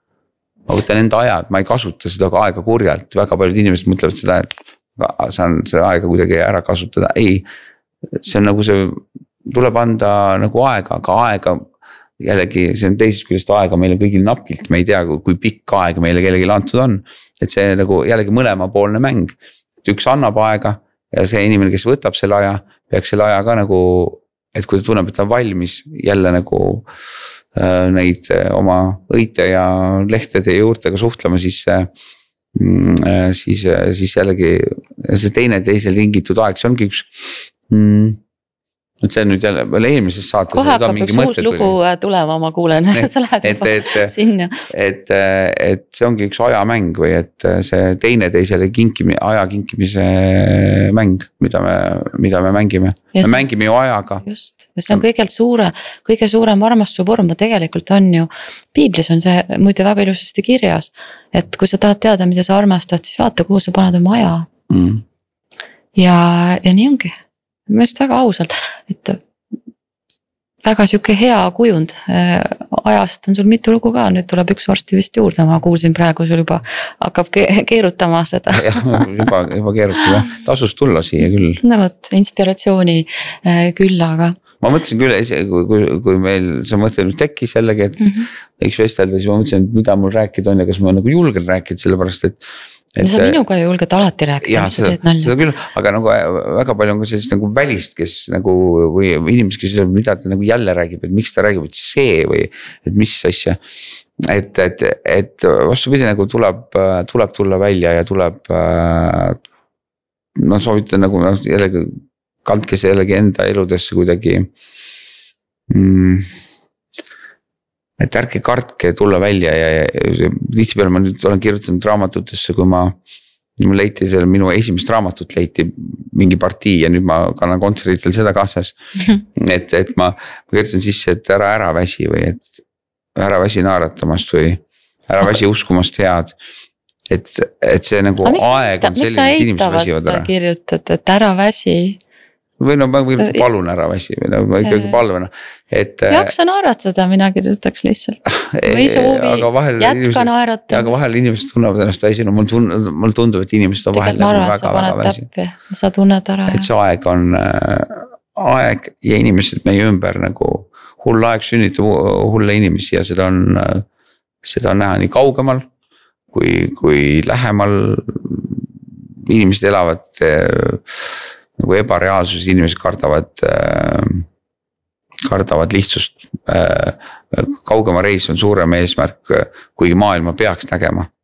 Ma võtan enda aja, et ma ei kasuta seda aega kurjalt, väga paljud inimesed mõtlevad seda, et saan seda aega kuidagi ära kasutada, ei, see on nagu see, tuleb anda nagu aega, aga aega jällegi, see on teisest küljest aega meile kõigil napilt, me ei tea, kui pikk aeg meile kellelegi antud on, et see nagu jällegi mõlemapoolne mäng, et üks annab aega ja see inimene, kes võtab selle aja, peaks selle aja ka nagu, et kui ta tunneb, et ta on valmis jälle nagu äh, neid oma õite ja lehtede juurtega suhtlema, siis äh, siis, siis jällegi see teine teisel lingitud aeg, see ongi üks mm, see on nüüd jälle eelmises saates kohe hakkab üks uus lugu tuli. Tulema, ma kuulen sa lähed et, et, sinna et, et see ongi üks ajamäng või et see teine teisele kinkimi, aja kinkimise mäng, mida me, mida me mängime ja me see, mängime ju ajaga just, ja see on kõigelt suure, kõige suurem armastuse vorm tegelikult on ju, piiblis on see muide väga ilusasti kirjas, et kui sa tahad teada, mida sa armastad, siis vaata, kuhu sa paned oma aja mm. ja, ja nii ongi ma just väga ausalt, et väga siuke hea kujund, ajast on sul mitu lugu ka, nüüd tuleb üks varsti vist juurde, ma kuulsin praegu sul juba hakkab keerutama seda. juba, juba keerutab jah, tasus tulla siia küll. No võt, inspiratsiooni küll, aga. Ma mõtlesin küll, kui, kui, kui meil see mõte nüüd tekkis jällegi, et mm-hmm. võiks vestelda, siis ma mõtlesin, et mida mul rääkida on ja kas ma nagu julgen rääkida, sellepärast et Et, sa minuga ju julged alati rääkida, jah, mis sa teed nalja. Seda küll, aga nagu väga palju on ka sellist nagu välist, kes nagu või inimesed, kes ütleb, mida ta nagu jälle räägib, et miks ta räägib, et see või et mis asja. Et, et, et vastupidi nagu tuleb, tuleb tulla välja ja tuleb, no soovitan nagu jällegi, kandke see jällegi enda eludesse kuidagi mm, et ärge kartke tulla välja ja, ja lihtsalt peale ma nüüd olen kirjutanud raamatutesse, kui ma, ma leiti selle minu esimest raamatut leiti mingi partii ja nüüd ma kannan kontseritel seda kaasas. et, et ma, ma kirjutan sisse, et ära ära väsi või et ära väsi naeratamast või ära väsi uskumast head. Et, et see nagu miks aeg on selline, et inimesed väsivad ära. Kirjutad, et ära väsi. Või no ma palun ära väsi või no ma ikkagi palven. Et, jaksa naeratada, mina kirjutaks lihtsalt. Või soovi, jätka naeratamist. Aga vahel inimesed tunnevad ennast väsi, no mul tundub, mul tundub, et inimesed on vahel väga, väga väsi. Sa tunned ära. Et see aeg on äh, aeg ja inimesed meie ümber nagu hull aeg sünnitab hulle inimesi ja seda on, äh, seda on näha nii kaugemal kui, kui lähemal inimesed elavad äh, nagu ebareaalsus, inimesed kardavad, kardavad lihtsust, kaugema reis on suurem eesmärk, kuigi maailma peaks nägema.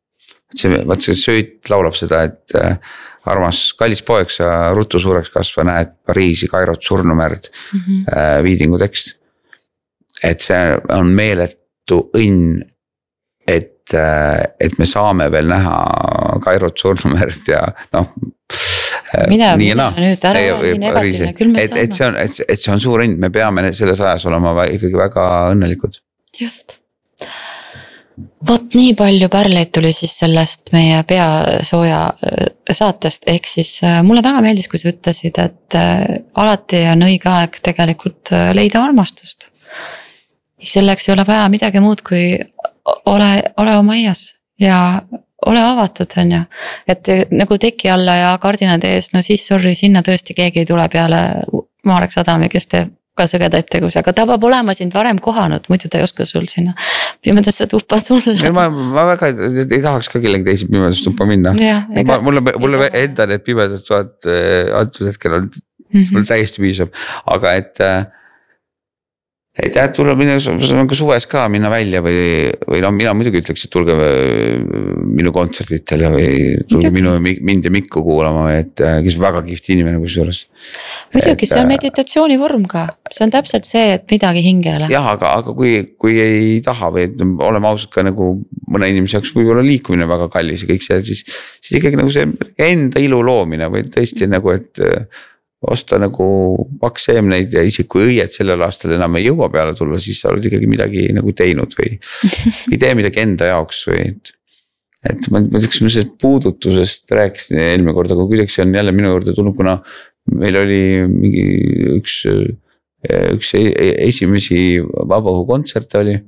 see, vaat see sööt laulab seda, et armas kallis poeg, sa ruttu suureks kasva, näed Pariisi, Kairot, surnumärd mm, -hmm. Viidingu tekst. Et see on meeletu õnn, et, et me saame veel näha Kairot, surnumärd ja noh. Mine, mine no. nüüd ära nii negatiivne, küll me et, saame. Et see, on, et, et see on suur õnn, me peame selles ajas olema ikkagi väga õnnelikud. Just. Vot nii palju pärleid tuli siis sellest meie peasooja saatest, ehk siis mulle väga meeldis, kui sa ütlesid, et alati on õige aeg tegelikult leida armastust. Selleks ei ole vaja midagi muud, kui ole, ole oma ias ja ole avatud, on ju. Et nagu teki alla ja kardinad ees, no siis sorry, sinna tõesti keegi ei tule peale Marek Sadami, kes teeb ka sõgedaid tegusi, aga ta peab olema sind varem kohanud, muidu ta ei oska sul sinna pimedasse tuppa tulla. Ma, ma väga ei, ei tahaks ka kellegi teisi pimedasse tuppa minna. Ja, ega, mulle mulle enda need pimedad tuhat antud hetkel on mm -hmm. täiesti piisab, aga et et jah, tuleb minna suves ka minna välja või, või no mina muidugi ütleks, et tulge minu kontserditele või tulge minu, mind ja Mikku kuulama, et kes väga kihvti inimene kusjuures. Muidugi, see on meditatsiooni vorm ka, see on täpselt see, et midagi hingele. Jah, aga, aga kui, kui ei taha või et oleme ausad ka nagu mõne inimese jaoks võib-olla liikumine väga kallis ja kõik see, siis, siis ikkagi nagu see enda ilu loomine või tõesti nagu, et osta nagu paks seemneid ja isegi kui õied sellel aastal enam ei jõua peale tulla, siis sa oled ikkagi midagi nagu teinud või ei tee midagi enda jaoks või et, et ma, ma teaks, ma sellest puudutusest rääkisin eelmine kord, aga kuidagi see on jälle minu juurde tulnud, kuna meil oli mingi üks, üks esimesi vabaõhukontserte oli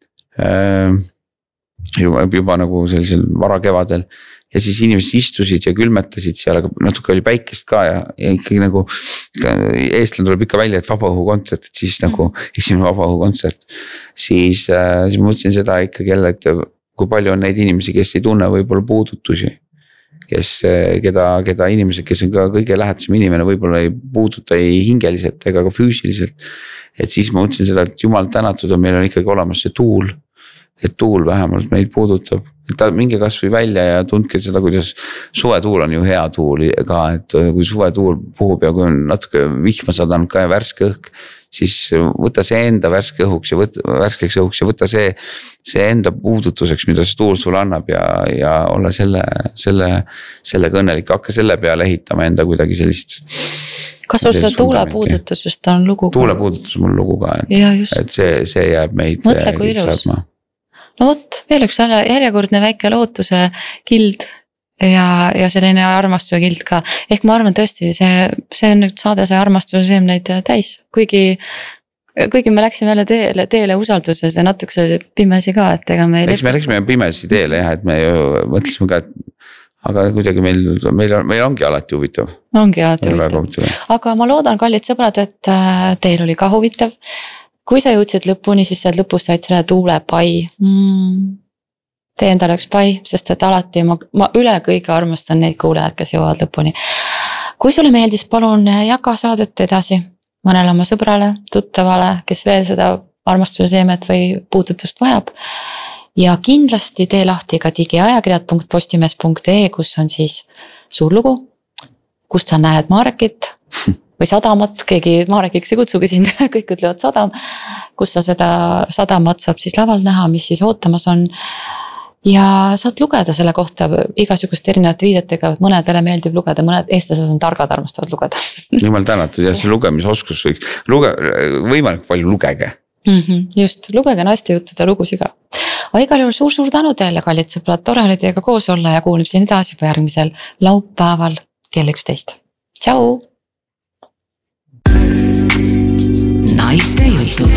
juba, juba nagu sellisel varakevadel. Ja siis inimesed istusid ja külmetasid seal, aga natuke oli päikest ka ja, ja ikkagi nagu eestlane tuleb ikka välja, et vabaõhu kontsert, et siis nagu esimene vabaõhu kontsert. Siis, siis ma mõtlesin seda ikkagi jälle, et kui palju on neid inimesi, kes ei tunne võib-olla puudutusi. Kes, keda, keda inimesed, kes on ka kõige lähedasem inimene, võib-olla ei puuduta ei hingeliselt ega ka füüsiliselt. Et siis ma mõtlesin seda, et jumal tänatud on, meil on ikkagi olemas see tuul. Et tuul vähemalt meid puudutab. Ta minge kas või välja ja tundke seda, kuidas suvetuul on ju hea tuul ka, et kui suvetuul puhub ja kui on natuke vihma sadanud ka ja värske õhk, siis võta see enda värske õhuks ja võta, värskeks õhuks ja võta see, see enda puudutuseks, mida see tuul sulle annab ja, ja ole selle, selle, sellega õnnelik, hakka selle peale ehitama enda kuidagi sellist. Kas sul see tuulepuudutusest on lugu? Tuulepuudutus on mul lugu ka, et, et see, see jääb meid. Mõtle kui ilus. No vot, veel üks järjekordne väike lootuse kild ja, ja selline armastuse kild ka. Ehk ma arvan tõesti, see, see on nüüd saade see armastuse seemneid täis, kuigi, kuigi me läksime jälle teele, teele usalduses ja natukese pimesi ka, et ega me ei Läks, me läksime pimesi teele jah, et me ju mõtlesime ka, et aga kuidagi meil, meil, on, meil ongi alati huvitav. Ongi alati huvitav. Aga ma loodan, kallid sõbrad, et teil oli ka huvitav. Kui sa jõudsid lõpuni, siis sa lõpus said selle tuule pai. Mm. Tee endale üks pai, sest et alati ma, ma üle kõige armastan neid kuulajad, kes jõuavad lõpuni. Kui sulle meeldis, palun jaga saadet edasi mõnele oma sõbrale, tuttavale, kes veel seda armastuse seemet või puudutust vajab. Ja kindlasti tee lahti ka digiajakirjad punkt postimees punkt ee, kus on siis suur lugu, kus sa näed Marekit või sadamat, keegi Marekiks ei kutsugi sind, kõik ütlevad sadam, kus sa seda sadamat saab siis laval näha, mis siis ootamas on. Ja saad lugeda selle kohta igasugust erinevate viidetega, mõnedele meeldib lugeda, mõned eestlased on targad, armastavad lugeda. Jumal tänatud ja see lugemisoskus võiks, luge, võimalik palju lugege. Mm-hmm, just, lugege naiste juttude lugusi ka. Aga igal juhul suur-suur tänu teile, kallid sõbrad, tore oli teiega koos olla ja kuulmiseni edasi juba järgmisel laupäeval kell üksteist. Tšau! Naiste jutud.